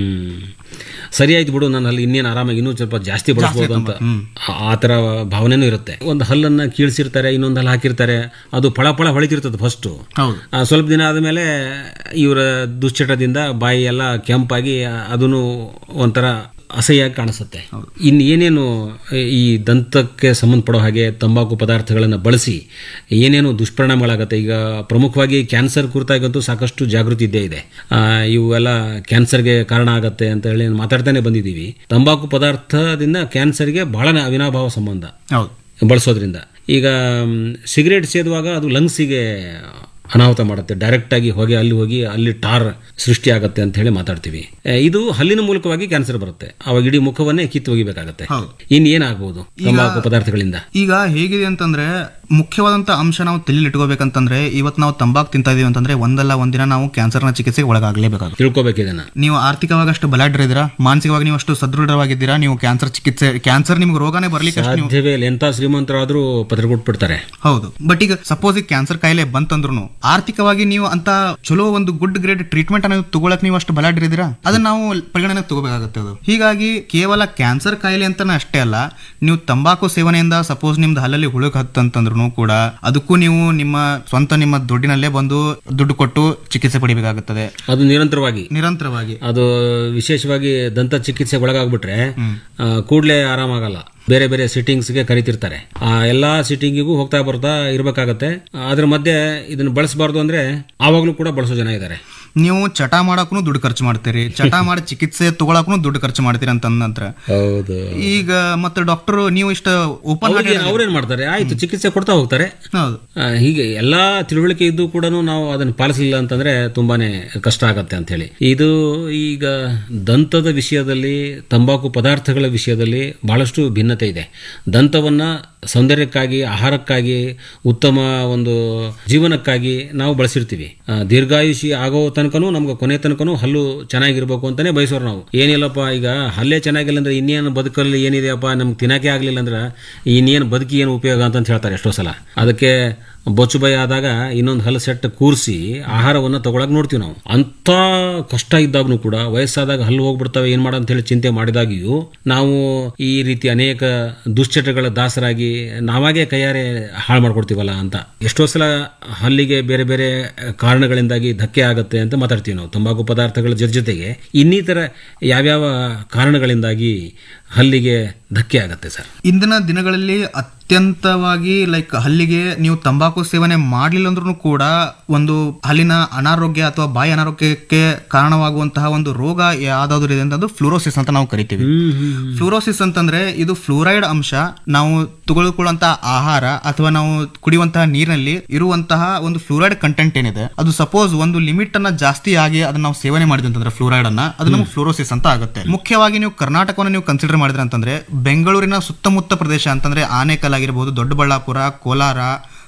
B: ಸರಿ ಆಯ್ತು ಬಿಡು, ನಾನು ಅಲ್ಲಿ ಇನ್ನೇನು ಆರಾಮಾಗಿ ಇನ್ನೂ ಸ್ವಲ್ಪ ಜಾಸ್ತಿ ಬಳಸಬಹುದು ಅಂತ ಆ ತರ ಭಾವನೆನೂ ಇರುತ್ತೆ. ಒಂದು ಹಲ್ಲನ್ನ ಕೀಳ್ಸಿರ್ತಾರೆ, ಇನ್ನೊಂದು ಹಲ್ಲು ಹಾಕಿರ್ತಾರೆ, ಅದು ಫಳ ಫಳ ಹೊಳಿತಿರ್ತದೆ ಫಸ್ಟ್. ಸ್ವಲ್ಪ ದಿನ ಆದ್ಮೇಲೆ ಇವರ ದುಶ್ಚಟದಿಂದ ಬಾಯಿ ಎಲ್ಲ ಕೆಂಪಾಗಿ ಅದನ್ನು ಒಂಥರ ಅಸಹ್ಯವಾಗಿ ಕಾಣಿಸುತ್ತೆ. ಇನ್ನು ಏನೇನು ಈ ದಂತಕ್ಕೆ ಸಂಬಂಧಪಡೋ ಹಾಗೆ ತಂಬಾಕು ಪದಾರ್ಥಗಳನ್ನು ಬಳಸಿ ಏನೇನು ದುಷ್ಪರಿಣಾಮಗಳಾಗುತ್ತೆ. ಈಗ ಪ್ರಮುಖವಾಗಿ ಕ್ಯಾನ್ಸರ್ ಕುರಿತಾಗಂತೂ ಸಾಕಷ್ಟು ಜಾಗೃತಿ ಇದ್ದೇ ಇದೆ. ಇವೆಲ್ಲ ಕ್ಯಾನ್ಸರ್ಗೆ ಕಾರಣ ಆಗತ್ತೆ ಅಂತ ಹೇಳಿ ಮಾತಾಡ್ತಾನೆ ಬಂದಿದ್ದೀವಿ. ತಂಬಾಕು ಪದಾರ್ಥದಿಂದ ಕ್ಯಾನ್ಸರ್ಗೆ ಬಹಳ ಅವಿನಾಭಾವ ಸಂಬಂಧ ಬಳಸೋದ್ರಿಂದ. ಈಗ ಸಿಗರೇಟ್ ಸೇದುವಾಗ ಅದು ಲಂಗ್ಸಿಗೆ ಅನಾಹುತ ಮಾಡುತ್ತೆ, ಡೈರೆಕ್ಟ್ ಆಗಿ ಅಲ್ಲಿ ಟಾರ್ ಸೃಷ್ಟಿ ಆಗುತ್ತೆ ಅಂತ ಹೇಳಿ ಮಾತಾಡ್ತೀವಿ. ಇದು ಹಲ್ಲಿನ ಮೂಲಕವಾಗಿ ಕ್ಯಾನ್ಸರ್ ಬರುತ್ತೆ, ಅವಾಗ ಇಡೀ ಮುಖವನ್ನೇ ಕಿತ್ತು ಒಗಿಬೇಕಾಗತ್ತೆ. ಏನಾಗಬಹುದು ತಂಬಾಕು ಪದಾರ್ಥಗಳಿಂದ? ಈಗ ಹೇಗಿದೆ ಅಂತಂದ್ರೆ, ಮುಖ್ಯವಾದಂತ ಅಂಶ ನಾವು ತಲೆಯಲ್ಲಿ ಇಟ್ಕೋಬೇಕಂತಂದ್ರೆ, ಇವತ್ತು ನಾವು ತಂಬಾಕು ತಿಂತಾ ಇದೀವಿ ಅಂತಂದ್ರೆ ಒಂದಲ್ಲ ಒಂದಿನ ನಾವು ಕ್ಯಾನ್ಸರ್ನ ಚಿಕಿತ್ಸೆಗೆ ಒಳಗಾಗಲೇಬೇಕಾಗುತ್ತೆ. ತಿಳ್ಕೋಬೇಕು ಇದನ್ನ. ನೀವು ಆರ್ಥಿಕವಾಗಿ ಅಷ್ಟು ಬಲಾಢ್ಯರಿದ್ದೀರಾ, ಮಾನಸಿಕವಾಗಿ ನೀವು ಅಷ್ಟು ಸದೃಢವಾಗಿದ್ದೀರಾ, ನೀವು ಕ್ಯಾನ್ಸರ್ ನಿಮ್ಗೆ ರೋಗನೇ ಬರ್ಲಿಕ್ಕೆ ಸಾಧ್ಯವೇ ಇಲ್ಲ. ಎಂತ ಶ್ರೀಮಂತರಾದ್ರೂ ಪತ್ರಗೊಟ್ಬಿಡ್ತಾರೆ. ಹೌದು, ಬಟ್ ಈಗ ಸಪೋಸ್ ಈಗ ಕ್ಯಾನ್ಸರ್ ಕಾಯಿಲೆ ಬಂತಂದ್ರು ಆರ್ಥಿಕವಾಗಿ ನೀವು ಅಂತ ಚಲೋ ಒಂದು ಗುಡ್ ಗ್ರೇಡ್ ಟ್ರೀಟ್ಮೆಂಟ್ ಅನ್ನು ತಗೊಳಕ್ ನೀವು ಅಷ್ಟು ಬಲಾಢ್ಯರಿದ್ದೀರಾ, ಅದನ್ನ ನಾವು ಪರಿಗಣನೆ ತಗೋಬೇಕಾಗುತ್ತೆ. ಅದು ಹೀಗಾಗಿ ಕೇವಲ ಕ್ಯಾನ್ಸರ್ ಕಾಯಿಲೆ ಅಂತಾನೆ ಅಷ್ಟೇ ಅಲ್ಲ, ನೀವು ತಂಬಾಕು ಸೇವನೆಯಿಂದ ಸಪೋಸ್ ನಿಮ್ದು ಹಲ್ಲಲ್ಲಿ ಹುಳುಕ್ ಹತ್ತಂತಂದ್ರು ಕೂಡ ಅದಕ್ಕೂ ನೀವು ನಿಮ್ಮ ದುಡ್ಡಿನಲ್ಲೇ ಬಂದು ದುಡ್ಡು ಕೊಟ್ಟು ಚಿಕಿತ್ಸೆ ಪಡಿಬೇಕಾಗುತ್ತದೆ. ಅದು ನಿರಂತರವಾಗಿ ಅದು ವಿಶೇಷವಾಗಿ ದಂತ ಚಿಕಿತ್ಸೆಗೆ ಒಳಗಾಗ್ಬಿಟ್ರೆ ಕೂಡ್ಲೇ ಆರಾಮಾಗಲ್ಲ. ಬೇರೆ ಬೇರೆ ಸಿಟ್ಟಿಂಗ್ಸ್ಗೆ ಕರಿತಿರ್ತಾರೆ, ಆ ಎಲ್ಲಾ ಸಿಟ್ಟಿಂಗಿಗೂ ಹೋಗ್ತಾ ಬರ್ತಾ ಇರ್ಬೇಕಾಗತ್ತೆ. ಅದ್ರ ಮಧ್ಯೆ ಇದನ್ನ ಬಳಸಬಾರ್ದು ಅಂದ್ರೆ ಆವಾಗ್ಲೂ ಕೂಡ ಬಳಸೋ ಜನ ಇದ್ದಾರೆ. ನೀವು ಚಟ ಮಾಡಕ್ಕೂ ದುಡ್ಡು ಖರ್ಚು ಮಾಡ್ತೀರಿ, ಚಟ ಮಾಡಿ ಚಿಕಿತ್ಸೆ ತಗೊಳಕ್ಕೂ ದುಡ್ಡು ಖರ್ಚು ಮಾಡ್ತೀರಿ ಅಂತ ನಂತರ ಈಗ ಮತ್ತೆ ಡಾಕ್ಟರ್ ನೀವು ಇಷ್ಟ ಓಪನ್ ಅವ್ರೇನ್ ಮಾಡ್ತಾರೆ, ಆಯ್ತು ಚಿಕಿತ್ಸೆ ಕೊಡ್ತಾ ಹೋಗ್ತಾರೆ. ಹೀಗೆ ಎಲ್ಲಾ ತಿಳುವಳಿಕೆ ಇದ್ದು ಕೂಡ ನಾವು ಅದನ್ನ ಪಾಲಿಸಲಿಲ್ಲ ಅಂತಂದ್ರೆ ತುಂಬಾನೇ ಕಷ್ಟ ಆಗತ್ತೆ ಅಂತ ಹೇಳಿ. ಇದು ಈಗ ದಂತದ ವಿಷಯದಲ್ಲಿ, ತಂಬಾಕು ಪದಾರ್ಥಗಳ ವಿಷಯದಲ್ಲಿ ಬಹಳಷ್ಟು ಭಿನ್ನತೆ ಇದೆ. ದಂತವನ್ನ ಸೌಂದರ್ಯಕ್ಕಾಗಿ, ಆಹಾರಕ್ಕಾಗಿ, ಉತ್ತಮ ಒಂದು ಜೀವನಕ್ಕಾಗಿ ನಾವು ಬಳಸಿರ್ತೀವಿ. ದೀರ್ಘಾಯುಷಿ ಆಗೋ ತನಕನೂ ನಮ್ಗೆ ಕೊನೆ ತನಕನೂ ಹಲ್ಲು ಚೆನ್ನಾಗಿರ್ಬೇಕು ಅಂತಾನೆ ಬಯಸೋರು ನಾವು. ಏನಿಲ್ಲಪ್ಪ, ಈಗ ಹಲ್ಲೇ ಚೆನ್ನಾಗಿಲ್ಲ ಅಂದ್ರೆ ಇನ್ನೇನು ಬದುಕಲ್ಲಿ ಏನಿದೆಯಪ್ಪ, ನಮ್ಗೆ ತಿನ್ನಕ್ಕೆ ಆಗ್ಲಿಲ್ಲ ಅಂದ್ರೆ ಇನ್ನೇನು ಬದುಕಿ ಏನು ಉಪಯೋಗ ಅಂತ ಹೇಳ್ತಾರೆ ಎಷ್ಟೋ ಸಲ. ಅದಕ್ಕೆ ಬೊಚ್ಚು ಬೈ ಆದಾಗ ಇನ್ನೊಂದು ಹಲ್ಲು ಸೆಟ್ ಕೂರಿಸಿ ಆಹಾರವನ್ನು ತಗೊಳಕ್ ನೋಡ್ತೀವಿ ನಾವು. ಅಂತ ಕಷ್ಟ ಇದ್ದಾಗೂ ಕೂಡ ವಯಸ್ಸಾದಾಗ ಹಲ್ಲು ಹೋಗ್ಬಿಡ್ತಾವೆ, ಏನ್ ಮಾಡ ಅಂತ ಹೇಳಿ ಚಿಂತೆ ಮಾಡಿದಾಗಿಯೂ ನಾವು ಈ ರೀತಿ ಅನೇಕ ದುಶ್ಚಟಗಳ ದಾಸರಾಗಿ ನಾವಾಗೇ ಕೈಯಾರೆ ಹಾಳು ಮಾಡ್ಕೊಡ್ತೀವಲ್ಲ ಅಂತ ಎಷ್ಟೋ ಸಲ ಹಲ್ಲಿಗೆ ಬೇರೆ ಬೇರೆ ಕಾರಣಗಳಿಂದಾಗಿ ಧಕ್ಕೆ ಆಗತ್ತೆ ಅಂತ ಮಾತಾಡ್ತೀವಿ ನಾವು. ತಂಬಾಕು ಪದಾರ್ಥಗಳ ಜೊತೆಗೆ ಇನ್ನಿತರ ಯಾವ್ಯಾವ ಕಾರಣಗಳಿಂದಾಗಿ ಹಲ್ಲಿಗೆ ಧಕ್ಕೆ ಆಗತ್ತೆ ಸರ್? ಇಂದಿನ ದಿನಗಳಲ್ಲಿ ಅತ್ಯಂತವಾಗಿ ಹಲ್ಲಿಗೆ ನೀವು ತಂಬಾಕು ಸೇವನೆ ಮಾಡಲಿಲ್ಲ ಅಂದ್ರೂ ಕೂಡ ಒಂದು ಹಲ್ಲಿನ ಅನಾರೋಗ್ಯ ಅಥವಾ ಬಾಯಿ ಅನಾರೋಗ್ಯಕ್ಕೆ ಕಾರಣವಾಗುವಂತಹ ಒಂದು ರೋಗ ಯಾವ್ದಾದ್ರು ಇದೆ ಅಂತ ಫ್ಲೂರೋಸಿಸ್ ಅಂತ ನಾವು ಕರಿತೀವಿ. ಫ್ಲೂರೋಸಿಸ್ ಅಂತಂದ್ರೆ ಇದು ಫ್ಲೂರೈಡ್ ಅಂಶ ನಾವು ತಗೊಳ್ಕೊಳ್ಳುವಂತಹ ಆಹಾರ ಅಥವಾ ನಾವು ಕುಡಿಯುವಂತಹ ನೀರಿನಲ್ಲಿ ಇರುವಂತಹ ಒಂದು ಫ್ಲೂರೈಡ್ ಕಂಟೆಂಟ್ ಏನಿದೆ, ಅದು ಸಪೋಸ್ ಒಂದು ಲಿಮಿಟ್ ಅನ್ನ ಜಾಸ್ತಿ ಆಗಿ ಅದನ್ನ ನಾವು ಸೇವನೆ ಮಾಡಿದ್ವಿ ಅಂತಂದ್ರೆ ಫ್ಲೂರೈಡ್ ಅನ್ನ, ಅದು ನಮಗೆ ಫ್ಲೂರೋಸಿಸ್ ಅಂತ ಆಗುತ್ತೆ. ಮುಖ್ಯವಾಗಿ ನೀವು ಕರ್ನಾಟಕವನ್ನು ನೀವು ಕನ್ಸಿಡರ್ ಮಾಡಿದ್ರೆ ಅಂತಂದ್ರೆ ಬೆಂಗಳೂರಿನ ಸುತ್ತಮುತ್ತ ಪ್ರದೇಶ ಅಂತಂದ್ರೆ ಆನೇಕಲ್ ಆಗಿರಬಹುದು, ದೊಡ್ಡಬಳ್ಳಾಪುರ, ಕೋಲಾರ,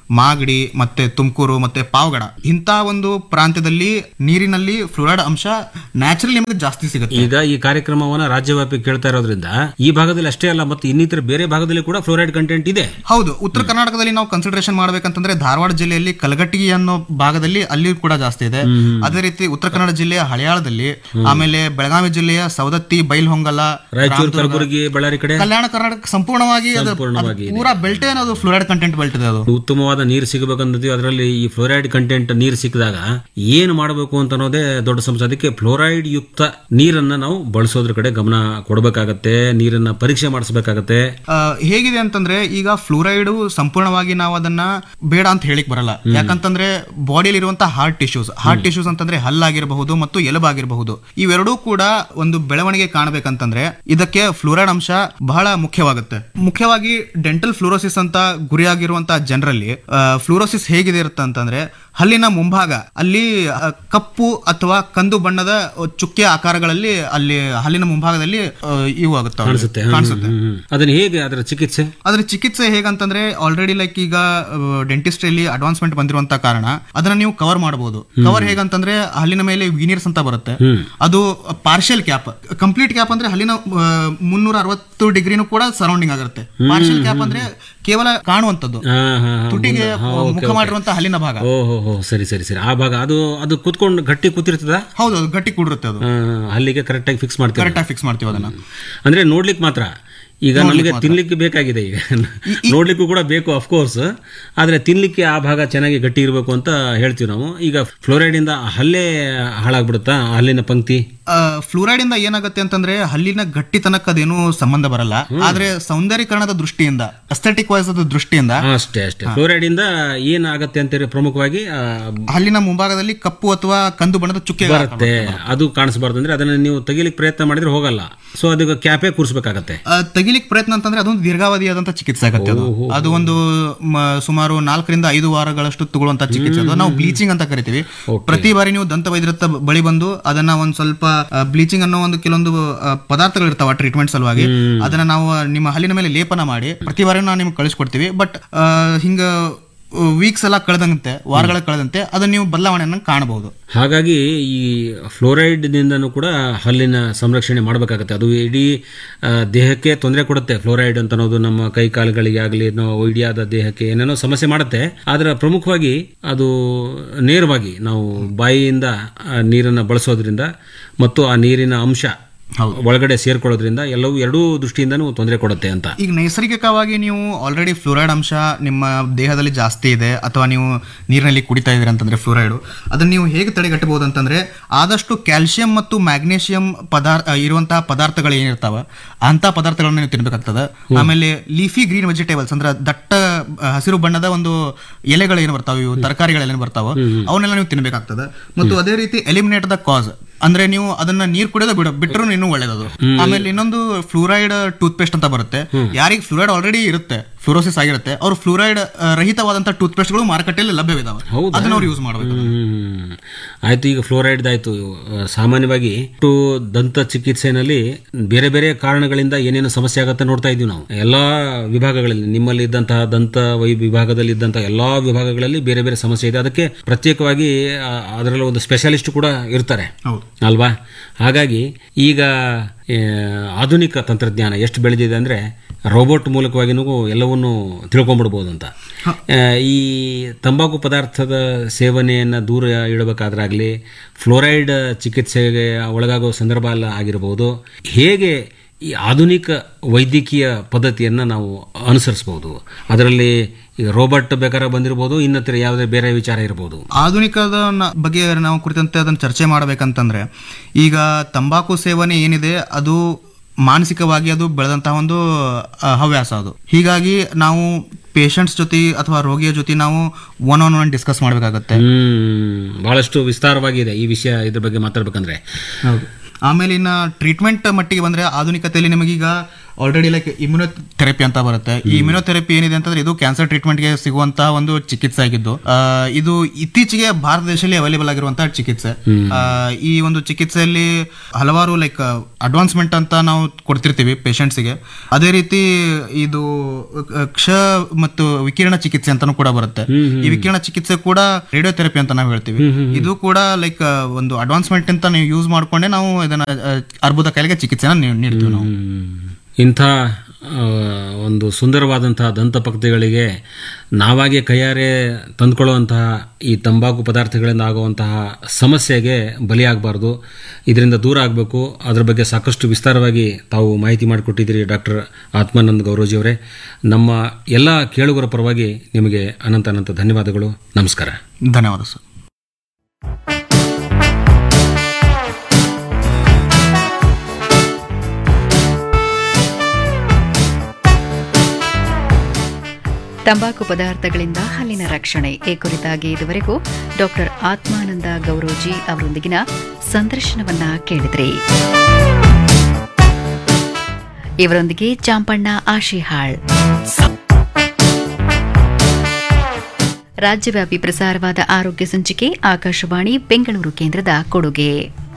C: ಮಾಗಡಿ ಮತ್ತೆ ತುಮಕೂರು ಮತ್ತೆ ಪಾವಗಡ ಇಂತ ಒಂದು ಪ್ರಾಂತ್ಯದಲ್ಲಿ ನೀರಿನಲ್ಲಿ ಫ್ಲೋರೈಡ್ ಅಂಶ ನ್ಯಾಚುರಲಿ ನಿಮಗೆ ಜಾಸ್ತಿ ಸಿಗುತ್ತೆ.
B: ಈಗ ಈ ಕಾರ್ಯಕ್ರಮವನ್ನ ರಾಜ್ಯವ್ಯಾಪಿ ಕೇಳ್ತಾ ಇರೋದ್ರಿಂದ ಈ ಭಾಗದಲ್ಲಿ ಅಷ್ಟೇ ಅಲ್ಲ, ಮತ್ತೆ ಇನ್ನಿತರ ಬೇರೆ ಭಾಗದಲ್ಲಿ ಕೂಡ ಫ್ಲೋರೈಡ್ ಕಂಟೆಂಟ್ ಇದೆ.
C: ಹೌದು, ಉತ್ತರ ಕರ್ನಾಟಕದಲ್ಲಿ ನಾವು ಕನ್ಸಿಡರೇಷನ್ ಮಾಡ್ಬೇಕಂತಂದ್ರೆ ಧಾರವಾಡ ಜಿಲ್ಲೆಯಲ್ಲಿ ಕಲಘಟಗಿ ಅನ್ನೋ ಭಾಗದಲ್ಲಿ ಅಲ್ಲಿ ಕೂಡ ಜಾಸ್ತಿ ಇದೆ. ಅದೇ ರೀತಿ ಉತ್ತರ ಕನ್ನಡ ಜಿಲ್ಲೆಯ ಹಳಿಯಾಳದಲ್ಲಿ, ಆಮೇಲೆ ಬೆಳಗಾವಿ ಜಿಲ್ಲೆಯ ಸವದತ್ತಿ, ಬೈಲ್ಹೊಂಗಲ,
B: ರಾಯಚೂರು, ಕಲಬುರಗಿ, ಬಳ್ಳಾರಿ ಕಡೆ,
C: ಕಲ್ಯಾಣ ಕರ್ನಾಟಕ ಸಂಪೂರ್ಣವಾಗಿ ಅದು ಪೂರಾ ಬೆಲ್ಟ್ ಏನದು ಫ್ಲೋರೈಡ್ ಕಂಟೆಂಟ್ ಬೆಲ್ಟ್ ಇದೆ. ಅದು
B: ಉತ್ತಮವಾದ ನೀರು ಸಿಗಬೇಕಂತೀವಿ, ಅದರಲ್ಲಿ ಈ ಫ್ಲೋರೈಡ್ ಕಂಟೆಂಟ್ ನೀರು ಸಿಕ್ಕಿದಾಗ ಏನು ಮಾಡಬೇಕು ಅಂತ ಅನ್ನೋದೇ ದೊಡ್ಡ ಸಮಸ್ಯೆ. ಅದಕ್ಕೆ ಫ್ಲೋರೈಡ್ ಯುಕ್ತ ನೀರನ್ನ ನಾವು ಬಳಸೋದ್ರ ಕಡೆ ಗಮನ ಕೊಡಬೇಕಾಗತ್ತೆ, ನೀರನ್ನ ಪರೀಕ್ಷೆ ಮಾಡಿಸಬೇಕಾಗತ್ತೆ.
C: ಹೇಗಿದೆ ಅಂತಂದ್ರೆ ಈಗ ಫ್ಲೋರೈಡ್ ಸಂಪೂರ್ಣವಾಗಿ ನಾವು ಅದನ್ನ ಬೇಡ ಅಂತ ಹೇಳಿಕ್ ಬರಲ್ಲ. ಯಾಕಂತಂದ್ರೆ ಬಾಡಿಯಲ್ಲಿ ಇರುವಂತಹ ಹಾರ್ಟ್ ಟಿಶ್ಯೂಸ್ ಅಂತಂದ್ರೆ ಹಲ್ಲಾಗಿರಬಹುದು ಮತ್ತು ಎಲುಬಾಗಿರಬಹುದು, ಇವೆರಡೂ ಕೂಡ ಒಂದು ಬೆಳವಣಿಗೆ ಕಾಣಬೇಕಂತಂದ್ರೆ ಇದಕ್ಕೆ ಫ್ಲೋರೈಡ್ ಅಂಶ ಬಹಳ ಮುಖ್ಯವಾಗುತ್ತೆ. ಮುಖ್ಯವಾಗಿ ಡೆಂಟಲ್ ಫ್ಲೋರೋಸಿಸ್ ಅಂತ ಗುರಿಯಾಗಿರುವಂತಹ ಜನರಲ್ಲಿ ಫ್ಲೋರೋಸಿಸ್ ಹೇಗಿದೆ ಇರುತ್ತೆ ಅಂತಂದ್ರೆ ಹಲ್ಲಿನ ಮುಂಭಾಗ ಅಲ್ಲಿ ಕಪ್ಪು ಅಥವಾ ಕಂದು ಬಣ್ಣದ ಚುಕ್ಕೆ ಆಕಾರಗಳಲ್ಲಿ ಅಲ್ಲಿ ಹಲ್ಲಿನ ಮುಂಭಾಗದಲ್ಲಿ ಇವು ಆಗುತ್ತೆ, ಕಾಣಿಸುತ್ತೆ.
B: ಅದನ್ನ ಹೇಗೆ ಅದರ ಚಿಕಿತ್ಸೆ
C: ಹೇಗಂತಂದ್ರೆ ಆಲ್ರೆಡಿ ಲೈಕ್ ಈಗ ಡೆಂಟಿಸ್ಟ್ ಅಲ್ಲಿ ಅಡ್ವಾನ್ಸ್ಮೆಂಟ್ ಬಂದಿರುವಂತ ಕಾರಣ ಅದನ್ನ ನೀವು ಕವರ್ ಮಾಡಬಹುದು. ಕವರ್ ಹೇಗಂತಂದ್ರೆ ಹಲ್ಲಿನ ಮೇಲೆ ವೀನಿಯರ್ಸ್ ಅಂತ ಬರುತ್ತೆ, ಅದು ಪಾರ್ಷಿಯಲ್ ಕ್ಯಾಪ್. ಕಂಪ್ಲೀಟ್ ಕ್ಯಾಪ್ ಅಂದ್ರೆ ಹಲ್ಲಿನ 360 ಡಿಗ್ರಿನೂ ಕೂಡ ಸರೌಂಡಿಂಗ್ ಆಗಿರುತ್ತೆ. ಪಾರ್ಷಿಯಲ್ ಕ್ಯಾಪ್ ಅಂದ್ರೆ ಕೇವಲ ಕಾಣುವಂತದ್ದು, ತುಟಿಗೆ ಮುಖ ಮಾಡಿರುವಂತಹ ಹಲ್ಲಿನ ಭಾಗ.
B: ಸರಿ ಸರಿ ಸರಿ, ಆ ಭಾಗ ಅದು ಕುತ್ಕೊಂಡು ಗಟ್ಟಿ ಕೂತಿರ್ತದ.
C: ಹೌದು, ಅದು ಗಟ್ಟಿ ಕೂಡಿರುತ್ತೆ. ಅದು
B: ಹಲ್ಲಿಗೆ ಕರೆಕ್ಟ್ ಆಗಿ ಫಿಕ್ಸ್ ಮಾಡ್ತೀವಿ
C: ಅದನ್ನ.
B: ಅಂದ್ರೆ ನೋಡ್ಲಿಕ್ಕೆ ಮಾತ್ರ, ಈಗ ನಮಗೆ ತಿನ್ಲಿಕ್ಕೆ ಬೇಕಾಗಿದೆ, ಈಗ ನೋಡ್ಲಿಕ್ಕೂ ಕೂಡ ಬೇಕು ಅಫ್ಕೋರ್ಸ್, ಆದ್ರೆ ತಿನ್ಲಿಕ್ಕೆ ಆ ಭಾಗ ಚೆನ್ನಾಗಿ ಗಟ್ಟಿ ಇರಬೇಕು ಅಂತ ಹೇಳ್ತೀವಿ ನಾವು. ಈಗ ಫ್ಲೋರೈಡ್ ಇಂದ ಹಲ್ಲೇ ಹಾಳಾಗ್ಬಿಡುತ್ತಾ, ಹಲ್ಲಿನ ಪಂಕ್ತಿ?
C: ಫ್ಲೋರೈಡ್ ಇಂದ ಏನಾಗುತ್ತೆ ಅಂತಂದ್ರೆ ಹಲ್ಲಿನ ಗಟ್ಟಿತನಕ್ಕೆ ಅದೇನು ಸಂಬಂಧ ಬರಲ್ಲ, ಆದ್ರೆ ಸೌಂದರ್ಯೀಕರಣದ ದೃಷ್ಟಿಯಿಂದ, ಅಸ್ಥೆಟಿಕ್ ವೈಸ್ ದೃಷ್ಟಿಯಿಂದ
B: ಅಷ್ಟೇ. ಫ್ಲೋರೈಡ್ ಇಂದ ಏನಾಗತ್ತೆ ಅಂತಾರೆ ಪ್ರಮುಖವಾಗಿ
C: ಹಲ್ಲಿನ ಮುಂಭಾಗದಲ್ಲಿ ಕಪ್ಪು ಅಥವಾ ಕಂದು ಬಣ್ಣದ ಚುಕ್ಕೆ
B: ಬರುತ್ತೆ, ಅದು ಕಾಣಿಸಬಾರ್ದು. ಅಂದ್ರೆ ಅದನ್ನ ನೀವು ತೆಗಿಲಿಕ್ಕೆ ಪ್ರಯತ್ನ ಮಾಡಿದ್ರೆ ಹೋಗಲ್ಲ, ಸೊ ಅದಕ್ಕೆ ಕ್ಯಾಪೇ ಕೂರಿಸಬೇಕಾಗತ್ತೆ.
C: ತೆಗಿಲಿಕ್ಕೆ ಪ್ರಯತ್ನ ಅಂತಂದ್ರೆ ಅದೊಂದು ದೀರ್ಘಾವಧಿಯಾದಂತಹ ಚಿಕಿತ್ಸೆ ಆಗುತ್ತೆ. ಅದು ಒಂದು ಸುಮಾರು 4 ರಿಂದ 5 ವಾರಗಳಷ್ಟು ತಗೊಳ್ಳುವಂತಹ ಚಿಕಿತ್ಸೆ. ಅದು ನಾವು ಬ್ಲೀಚಿಂಗ್ ಅಂತ ಕರಿತೀವಿ. ಪ್ರತಿ ಬಾರಿ ನೀವು ದಂತ ವೈದ್ಯರ ಬಳಿ ಬಂದು ಅದನ್ನ ಒಂದ್ ಸ್ವಲ್ಪ ಬ್ಲೀಚಿಂಗ್ ಅನ್ನೋ ಒಂದು ಕೆಲವೊಂದು ಪದಾರ್ಥಗಳು ಇರ್ತಾವ ಟ್ರೀಟ್ಮೆಂಟ್ ಸಲುವಾಗಿ, ಅದನ್ನ ನಾವು ನಿಮ್ಮ ಹಲ್ಲಿನ ಮೇಲೆ ಲೇಪನ ಮಾಡಿ ಪ್ರತಿ ಬಾರಿ ನಾವು ನಿಮ್ಗೆ ಕಳಿಸ್ಕೊಡ್ತೀವಿ. ಬಟ್ ಹಿಂಗ ವೀಕ್ಸ್ ಎಲ್ಲ ಕಳೆದಂತೆ, ವಾರಗಳ ಕಳೆದಂತೆ ಅದನ್ನ ನೀವು ಬದಲಾವಣೆಯನ್ನು ಕಾಣಬಹುದು.
B: ಹಾಗಾಗಿ ಈ ಫ್ಲೋರೈಡ್ ನಿಂದನೂ ಕೂಡ ಹಲ್ಲಿನ ಸಂರಕ್ಷಣೆ ಮಾಡಬೇಕಾಗತ್ತೆ. ಅದು ಇಡೀ ದೇಹಕ್ಕೆ ತೊಂದರೆ ಕೊಡುತ್ತೆ. ಫ್ಲೋರೈಡ್ ಅಂತ ಅನ್ನೋದು ನಮ್ಮ ಕೈ ಕಾಲುಗಳಿಗೆ ಆಗಲಿ, ಇಡಿಯಾದ ದೇಹಕ್ಕೆ ಏನೇನೋ ಸಮಸ್ಯೆ ಮಾಡುತ್ತೆ. ಆದ್ರೆ ಪ್ರಮುಖವಾಗಿ ಅದು ನೇರವಾಗಿ ನಾವು ಬಾಯಿಯಿಂದ ನೀರನ್ನು ಬಳಸೋದ್ರಿಂದ ಮತ್ತು ಆ ನೀರಿನ ಅಂಶ ಒಳಗಡೆ ಸೇರ್ಕೊಳ್ಳೋದ್ರಿಂದ ಎರಡೂ ದೃಷ್ಟಿಯಿಂದನೂ ತೊಂದರೆ ಕೊಡುತ್ತೆ ಅಂತ.
C: ಈಗ ನೈಸರ್ಗಿಕವಾಗಿ ನೀವು ಆಲ್ರೆಡಿ ಫ್ಲೋರೈಡ್ ಅಂಶ ನಿಮ್ಮ ದೇಹದಲ್ಲಿ ಜಾಸ್ತಿ ಇದೆ ಅಥವಾ ನೀವು ನೀರಿನಲ್ಲಿ ಕುಡಿತಾ ಇದ್ದೀರಿ ಅಂತಂದ್ರೆ ಫ್ಲೋರೈಡ್, ಅದನ್ನ ನೀವು ಹೇಗೆ ತಡೆಗಟ್ಟಬಹುದು ಅಂತಂದ್ರೆ ಆದಷ್ಟು ಕ್ಯಾಲ್ಸಿಯಂ ಮತ್ತು ಮ್ಯಾಗ್ನೇಷಿಯಂ ಇರುವಂತಹ ಪದಾರ್ಥಗಳು ಏನಿರ್ತಾವ ಅಂತ ಪದಾರ್ಥಗಳನ್ನ ನೀವು ತಿನ್ಬೇಕಾಗ್ತದೆ. ಆಮೇಲೆ ಲೀಫಿ ಗ್ರೀನ್ ವೆಜಿಟೇಬಲ್ಸ್ ಅಂದ್ರೆ ದಟ್ಟ ಹಸಿರು ಬಣ್ಣದ ಒಂದು ಎಲೆಗಳು ಏನು ಬರ್ತಾವೆ, ಇವು ತರಕಾರಿಗಳೇನು ಬರ್ತಾವ, ಅವನ್ನೆಲ್ಲ ನೀವು ತಿನ್ಬೇಕಾಗ್ತದೆ. ಮತ್ತು ಅದೇ ರೀತಿ ಎಲಿಮಿನೇಟ್ ದ ಕಾಸ್ ಅಂದ್ರೆ ನೀವು ಅದನ್ನ ನೀರು ಕುಡಿಯೋದು ಬಿಟ್ಟರು ಇನ್ನೂ ಒಳ್ಳೇದದು. ಆಮೇಲೆ ಇನ್ನೊಂದು ಫ್ಲೂರೈಡ್ ಟೂತ್ ಪೇಸ್ಟ್ ಅಂತ ಬರುತ್ತೆ. ಯಾರಿಗೆ ಫ್ಲೂರೈಡ್ ಆಲ್ರೆಡಿ ಇರುತ್ತೆ, ಫ್ಲೋರೋಸಿಸ್ ಆಗಿರುತ್ತೆ, ಅವರು ಫ್ಲೂರೈಡ್ ರಹಿತವಾದಂತಹ ಟೂತ್ ಪೇಸ್ಟ್ಗಳು ಮಾರುಕಟ್ಟೆಯಲ್ಲಿ ಲಭ್ಯವಿದಾವೆ, ಅದನ್ನ ಅವ್ರು ಯೂಸ್ ಮಾಡಬೇಕು.
B: ಆಯ್ತು, ಈಗ ಫ್ಲೋರೈಡ್ ಆಯ್ತು. ಸಾಮಾನ್ಯವಾಗಿ ದಂತ ಚಿಕಿತ್ಸೆನಲ್ಲಿ ಬೇರೆ ಬೇರೆ ಕಾರಣಗಳಿಂದ ಏನೇನು ಸಮಸ್ಯೆ ಆಗುತ್ತೆ ನೋಡ್ತಾ ಇದೀವಿ ನಾವು. ಎಲ್ಲಾ ವಿಭಾಗಗಳಲ್ಲಿ, ನಿಮ್ಮಲ್ಲಿ ಇದ್ದಂತಹ ದಂತ ವಿಭಾಗದಲ್ಲಿ ಇದ್ದಂತಹ ಎಲ್ಲಾ ವಿಭಾಗಗಳಲ್ಲಿ ಬೇರೆ ಬೇರೆ ಸಮಸ್ಯೆ ಇದೆ. ಅದಕ್ಕೆ ಪ್ರತ್ಯೇಕವಾಗಿ ಅದರಲ್ಲಿ ಒಂದು ಸ್ಪೆಷಲಿಸ್ಟ್ ಕೂಡ ಇರ್ತಾರೆ ಅಲ್ವಾ? ಹಾಗಾಗಿ ಈಗ ಆಧುನಿಕ ತಂತ್ರಜ್ಞಾನ ಎಷ್ಟು ಬೆಳೆದಿದೆ ಅಂದ್ರೆ ರೋಬೋಟ್ ಮೂಲಕವಾಗಿನೂ ಎಲ್ಲವನ್ನೂ ತಿಳ್ಕೊಂಡ್ಬಿಡ್ಬೋದು ಅಂತ. ಈ ತಂಬಾಕು ಪದಾರ್ಥದ ಸೇವನೆಯನ್ನು ದೂರ ಇಡಬೇಕಾದ್ರಾಗಲಿ, ಫ್ಲೋರೈಡ್ ಚಿಕಿತ್ಸೆಗೆ ಒಳಗಾಗೋ ಸಂದರ್ಭ ಎಲ್ಲ ಆಗಿರಬಹುದು, ಹೇಗೆ ಈ ಆಧುನಿಕ ವೈದ್ಯಕೀಯ ಪದ್ಧತಿಯನ್ನು ನಾವು ಅನುಸರಿಸಬಹುದು? ಅದರಲ್ಲಿ ಈಗ ರೋಬೋಟ್ ಬೇಕಾದ್ರೆ ಬಂದಿರಬಹುದು, ಇನ್ನತ್ರ ಯಾವುದೇ ಬೇರೆ ವಿಚಾರ ಇರಬಹುದು.
C: ಆಧುನಿಕದ ಬಗ್ಗೆ ನಾವು ಕುರಿತಂತೆ ಅದನ್ನು ಚರ್ಚೆ ಮಾಡಬೇಕಂತಂದ್ರೆ, ಈಗ ತಂಬಾಕು ಸೇವನೆ ಏನಿದೆ ಅದು ಮಾನಸಿಕವಾಗಿ ಅದು ಬೆಳೆದಂತಹ ಒಂದು ಹವ್ಯಾಸ ಅದು. ಹೀಗಾಗಿ ನಾವು ಪೇಷಂಟ್ಸ್ ಜೊತೆ ಅಥವಾ ರೋಗಿಯ ಜೊತೆ ನಾವು ಒನ್ ಡಿಸ್ಕಸ್ ಮಾಡಬೇಕಾಗತ್ತೆ.
B: ಬಹಳಷ್ಟು ವಿಸ್ತಾರವಾಗಿದೆ ಈ ವಿಷಯ, ಇದ್ರ ಬಗ್ಗೆ ಮಾತಾಡ್ಬೇಕಂದ್ರೆ.
C: ಆಮೇಲೆ ಇನ್ನು ಟ್ರೀಟ್ಮೆಂಟ್ ಮಟ್ಟಿಗೆ ಬಂದರೆ ಆಧುನಿಕತೆಯಲ್ಲಿ ನಿಮಗೀಗ ಆಲ್ರೆಡಿ ಲೈಕ್ ಇಮ್ಯುನೋಥೆರಪಿ ಅಂತ ಬರುತ್ತೆ. ಈ ಇಮ್ಯುನೋಥೆರಪಿ ಏನಿದೆ ಅಂತಂದ್ರೆ ಇದು ಕ್ಯಾನ್ಸರ್ ಟ್ರೀಟ್ಮೆಂಟ್ಗೆ ಸಿಗುವಂತಹ ಒಂದು ಚಿಕಿತ್ಸೆ ಆಗಿದ್ದು, ಇದು ಇತ್ತೀಚೆಗೆ ಭಾರತ ದೇಶದಲ್ಲಿ ಅವೈಲೇಬಲ್ ಆಗಿರುವಂತಹ ಚಿಕಿತ್ಸೆ. ಈ ಒಂದು ಚಿಕಿತ್ಸೆಯಲ್ಲಿ ಹಲವಾರು ಲೈಕ್ ಅಡ್ವಾನ್ಸ್ಮೆಂಟ್ ಅಂತ ನಾವು ಕೊಡ್ತಿರ್ತೀವಿ ಪೇಷಂಟ್ಸ್ಗೆ. ಅದೇ ರೀತಿ ಇದು ಕ್ಷ ಮತ್ತು ವಿಕಿರಣ ಚಿಕಿತ್ಸೆ ಅಂತಾನು ಕೂಡ ಬರುತ್ತೆ. ಈ ವಿಕಿರಣ ಚಿಕಿತ್ಸೆ ಕೂಡ ರೇಡಿಯೋಥೆರಪಿ ಅಂತ ನಾವು ಹೇಳ್ತೀವಿ. ಇದು ಕೂಡ ಲೈಕ್ ಒಂದು ಅಡ್ವಾನ್ಸ್ಮೆಂಟ್ ಅಂತ ನೀವು ಯೂಸ್ ಮಾಡ್ಕೊಂಡೆ ನಾವು ಇದನ್ನ ಅರ್ಬುದ ಕಾಯಿಲೆಗೆ ಚಿಕಿತ್ಸೆನ ನೀಡ್ತೀವಿ ನಾವು.
B: ಇಂಥ ಒಂದು ಸುಂದರವಾದಂತಹ ದಂತಪಕ್ತಿಗಳಿಗೆ ನಾವಾಗೆ ಕೈಯಾರೆ ತಂದುಕೊಳ್ಳುವಂತಹ ಈ ತಂಬಾಕು ಪದಾರ್ಥಗಳಿಂದ ಆಗುವಂತಹ ಸಮಸ್ಯೆಗೆ ಬಲಿಯಾಗಬಾರ್ದು, ಇದರಿಂದ ದೂರ ಆಗಬೇಕು. ಅದರ ಬಗ್ಗೆ ಸಾಕಷ್ಟು ವಿಸ್ತಾರವಾಗಿ ತಾವು ಮಾಹಿತಿ ಮಾಡಿಕೊಟ್ಟಿದ್ದೀರಿ ಡಾಕ್ಟರ್ ಆತ್ಮಾನಂದ್ ಗೌರೋಜಿಯವರೇ. ನಮ್ಮ ಎಲ್ಲ ಕೇಳುಗರ ಪರವಾಗಿ ನಿಮಗೆ ಅನಂತ ಧನ್ಯವಾದಗಳು. ನಮಸ್ಕಾರ.
C: ಧನ್ಯವಾದ ಸರ್.
A: ತಂಬಾಕು ಪದಾರ್ಥಗಳಿಂದ ಹಲ್ಲಿನ ರಕ್ಷಣೆ ಈ ಕುರಿತಾಗಿ ಇದುವರೆಗೂ ಡಾಕ್ಟರ್ ಆತ್ಮಾನಂದ ಗೌರೋಜಿ ಅವರೊಂದಿಗಿನ ಸಂದರ್ಶನವನ್ನ ಕೇಳಿದ್ರಿ. ಇವರೊಂದಿಗೆ ಚಾಂಪಣ್ಣ ಆಶಿಹಾಳ್. ರಾಜ್ಯವ್ಯಾಪಿ ಪ್ರಸಾರವಾದ ಆರೋಗ್ಯ ಸಂಚಿಕೆ ಆಕಾಶವಾಣಿ ಬೆಂಗಳೂರು ಕೇಂದ್ರದ ಕೊಡುಗೆ.